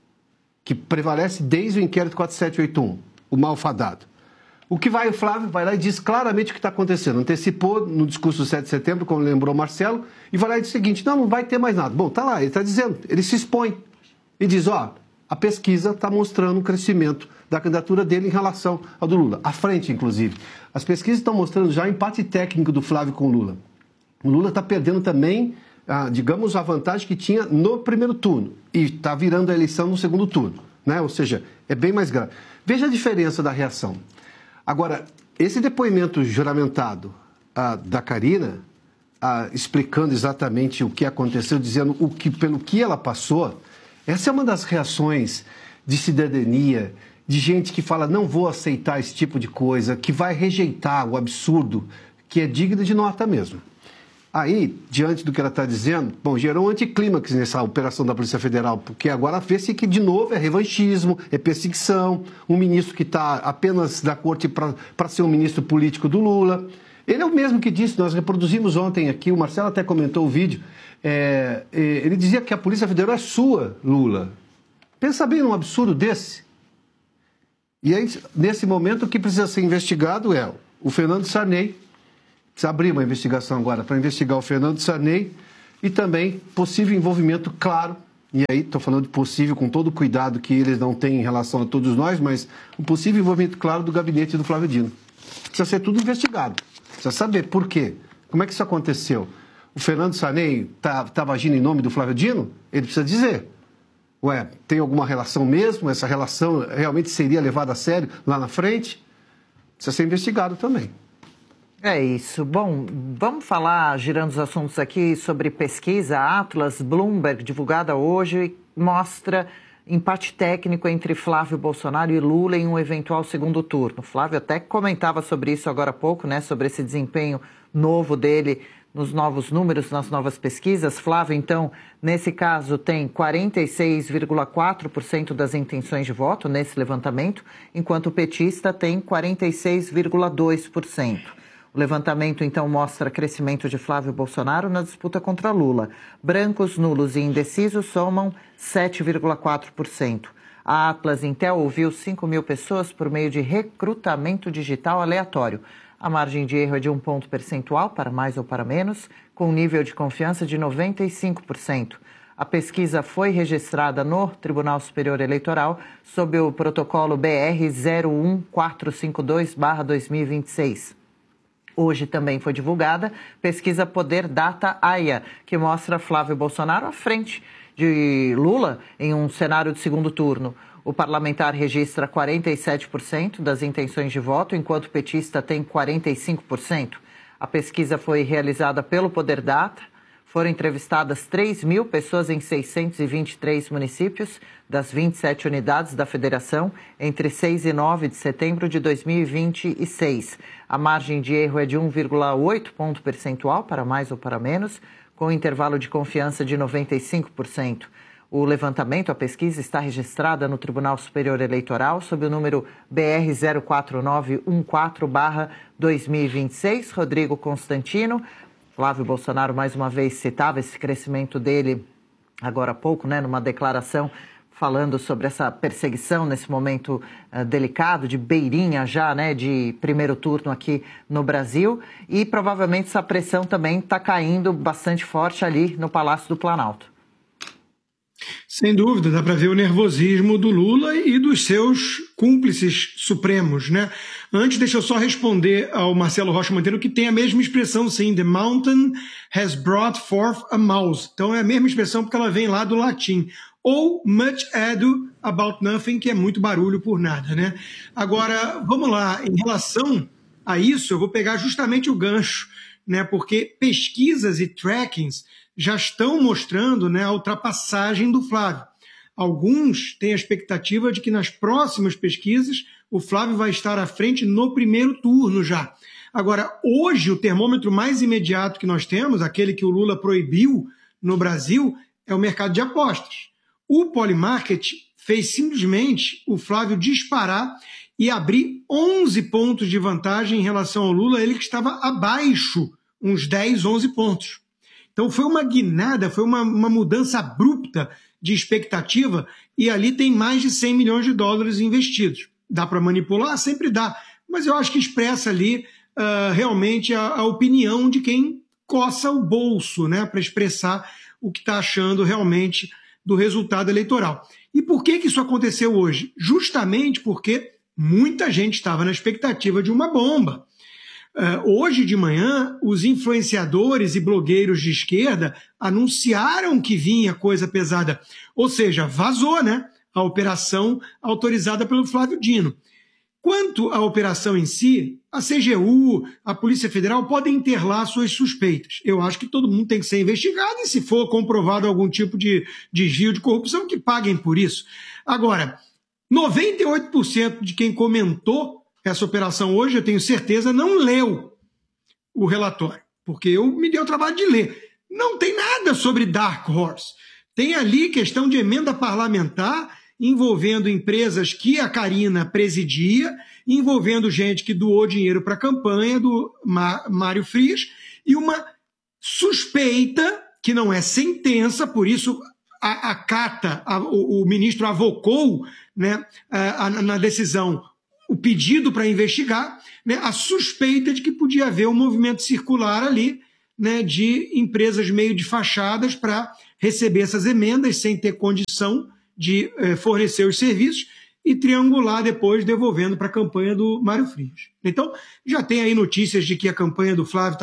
que prevalece desde o inquérito quatro sete oito um, o malfadado. O que vai o Flávio, vai lá e diz claramente o que está acontecendo. Antecipou no discurso do sete de setembro, como lembrou o Marcelo, e vai lá e diz o seguinte: não, não vai ter mais nada. Bom, tá lá, ele está dizendo, ele se expõe e diz, ó, a pesquisa está mostrando um crescimento da candidatura dele em relação ao do Lula, à frente, inclusive. As pesquisas estão mostrando já o empate técnico do Flávio com o Lula. O Lula está perdendo também, ah, digamos, a vantagem que tinha no primeiro turno e está virando a eleição no segundo turno, né? Ou seja, é bem mais grave. Veja a diferença da reação. Agora, esse depoimento juramentado ah, da Karina, ah, explicando exatamente o que aconteceu, dizendo o que, pelo que ela passou, essa é uma das reações de cidadania, de gente que fala, não vou aceitar esse tipo de coisa, que vai rejeitar o absurdo, que é digno de nota mesmo. Aí, diante do que ela está dizendo, bom, gerou um anticlímax nessa operação da Polícia Federal, porque agora vê-se que, de novo, é revanchismo, é perseguição, um ministro que está apenas da corte para ser um ministro político do Lula. Ele é o mesmo que disse, nós reproduzimos ontem aqui, o Marcelo até comentou o vídeo, é, ele dizia que a Polícia Federal é sua, Lula. Pensa bem num absurdo desse. E aí, nesse momento, o que precisa ser investigado é o Fernando Sarney. Precisa abrir uma investigação agora para investigar o Fernando Sarney e também possível envolvimento, claro, e aí estou falando de possível com todo o cuidado que eles não têm em relação a todos nós, mas um possível envolvimento, claro, do gabinete do Flávio Dino. Precisa ser tudo investigado. Precisa saber por quê. Como é que isso aconteceu? O Fernando Sarney estava tá, agindo em nome do Flávio Dino? Ele precisa dizer. Ué, tem alguma relação mesmo? Essa relação realmente seria levada a sério lá na frente? Precisa ser investigado também. É isso. Bom, vamos falar, girando os assuntos aqui, sobre pesquisa. A Atlas Bloomberg, divulgada hoje, mostra empate técnico entre Flávio Bolsonaro e Lula em um eventual segundo turno. Flávio até comentava sobre isso agora há pouco, né, sobre esse desempenho novo dele nos novos números, nas novas pesquisas. Flávio, então, nesse caso, tem quarenta e seis vírgula quatro por cento das intenções de voto nesse levantamento, enquanto o petista tem quarenta e seis vírgula dois por cento. O levantamento, então, mostra crescimento de Flávio Bolsonaro na disputa contra Lula. Brancos, nulos e indecisos somam sete vírgula quatro por cento. A Atlas Intel ouviu cinco mil pessoas por meio de recrutamento digital aleatório. A margem de erro é de um ponto percentual, para mais ou para menos, com nível de confiança de noventa e cinco por cento. A pesquisa foi registrada no Tribunal Superior Eleitoral sob o protocolo B R zero um quatro cinco dois barra dois mil e vinte e seis. Hoje também foi divulgada pesquisa Poder Data A I A, que mostra Flávio Bolsonaro à frente de Lula em um cenário de segundo turno. O parlamentar registra quarenta e sete por cento das intenções de voto, enquanto o petista tem quarenta e cinco por cento. A pesquisa foi realizada pelo Poder Data. Foram entrevistadas três mil pessoas em seiscentos e vinte e três municípios das vinte e sete unidades da federação entre seis e nove de setembro de dois mil e vinte e seis. A margem de erro é de um vírgula oito ponto percentual, para mais ou para menos, com intervalo de confiança de noventa e cinco por cento. O levantamento, a pesquisa, está registrada no Tribunal Superior Eleitoral sob o número B R zero quatro nove um quatro barra dois mil e vinte e seis. Rodrigo Constantino. Flávio Bolsonaro, mais uma vez, citava esse crescimento dele agora há pouco, né, numa declaração falando sobre essa perseguição nesse momento uh, delicado, de beirinha já, né, de primeiro turno aqui no Brasil. E provavelmente essa pressão também está caindo bastante forte ali no Palácio do Planalto. Sem dúvida, dá para ver o nervosismo do Lula e dos seus cúmplices supremos, né? Antes, deixa eu só responder ao Marcelo Rocha Monteiro, que tem a mesma expressão, sim, the mountain has brought forth a mouse. Então é a mesma expressão porque ela vem lá do latim. Ou much ado about nothing, que é muito barulho por nada, né? Agora, vamos lá, em relação a isso, eu vou pegar justamente o gancho, né? Porque pesquisas e trackings já estão mostrando, né, a ultrapassagem do Flávio. Alguns têm a expectativa de que nas próximas pesquisas o Flávio vai estar à frente no primeiro turno já. Agora, hoje, o termômetro mais imediato que nós temos, aquele que o Lula proibiu no Brasil, é o mercado de apostas. O Polymarket fez simplesmente o Flávio disparar e abrir onze pontos de vantagem em relação ao Lula, ele que estava abaixo, uns dez, onze pontos. Então foi uma guinada, foi uma, uma mudança abrupta de expectativa e ali tem mais de cem milhões de dólares investidos. Dá para manipular? Sempre dá, mas eu acho que expressa ali uh, realmente a, a opinião de quem coça o bolso, né, para expressar o que está achando realmente do resultado eleitoral. E por que, que isso aconteceu hoje? Justamente porque muita gente estava na expectativa de uma bomba. Uh, hoje de manhã, os influenciadores e blogueiros de esquerda anunciaram que vinha coisa pesada. Ou seja, vazou, né, a operação autorizada pelo Flávio Dino. Quanto à operação em si, a C G U, a Polícia Federal podem ter lá suas suspeitas. Eu acho que todo mundo tem que ser investigado e se for comprovado algum tipo de desvio de corrupção, que paguem por isso. Agora, noventa e oito por cento de quem comentou essa operação hoje, eu tenho certeza, não leu o relatório. porque eu me dei o trabalho de ler. Não tem nada sobre Dark Horse. Tem ali questão de emenda parlamentar envolvendo empresas que a Karina presidia, envolvendo gente que doou dinheiro para a campanha do Mário Frias, e uma suspeita, que não é sentença, por isso a, a Cata, a, o, o ministro avocou, né, a, a, na decisão o pedido para investigar, né, a suspeita de que podia haver um movimento circular ali, né, de empresas meio de fachadas para receber essas emendas sem ter condição de eh, fornecer os serviços e triangular depois devolvendo para a campanha do Mário Frias. Então, já tem aí notícias de que a campanha do Flávio está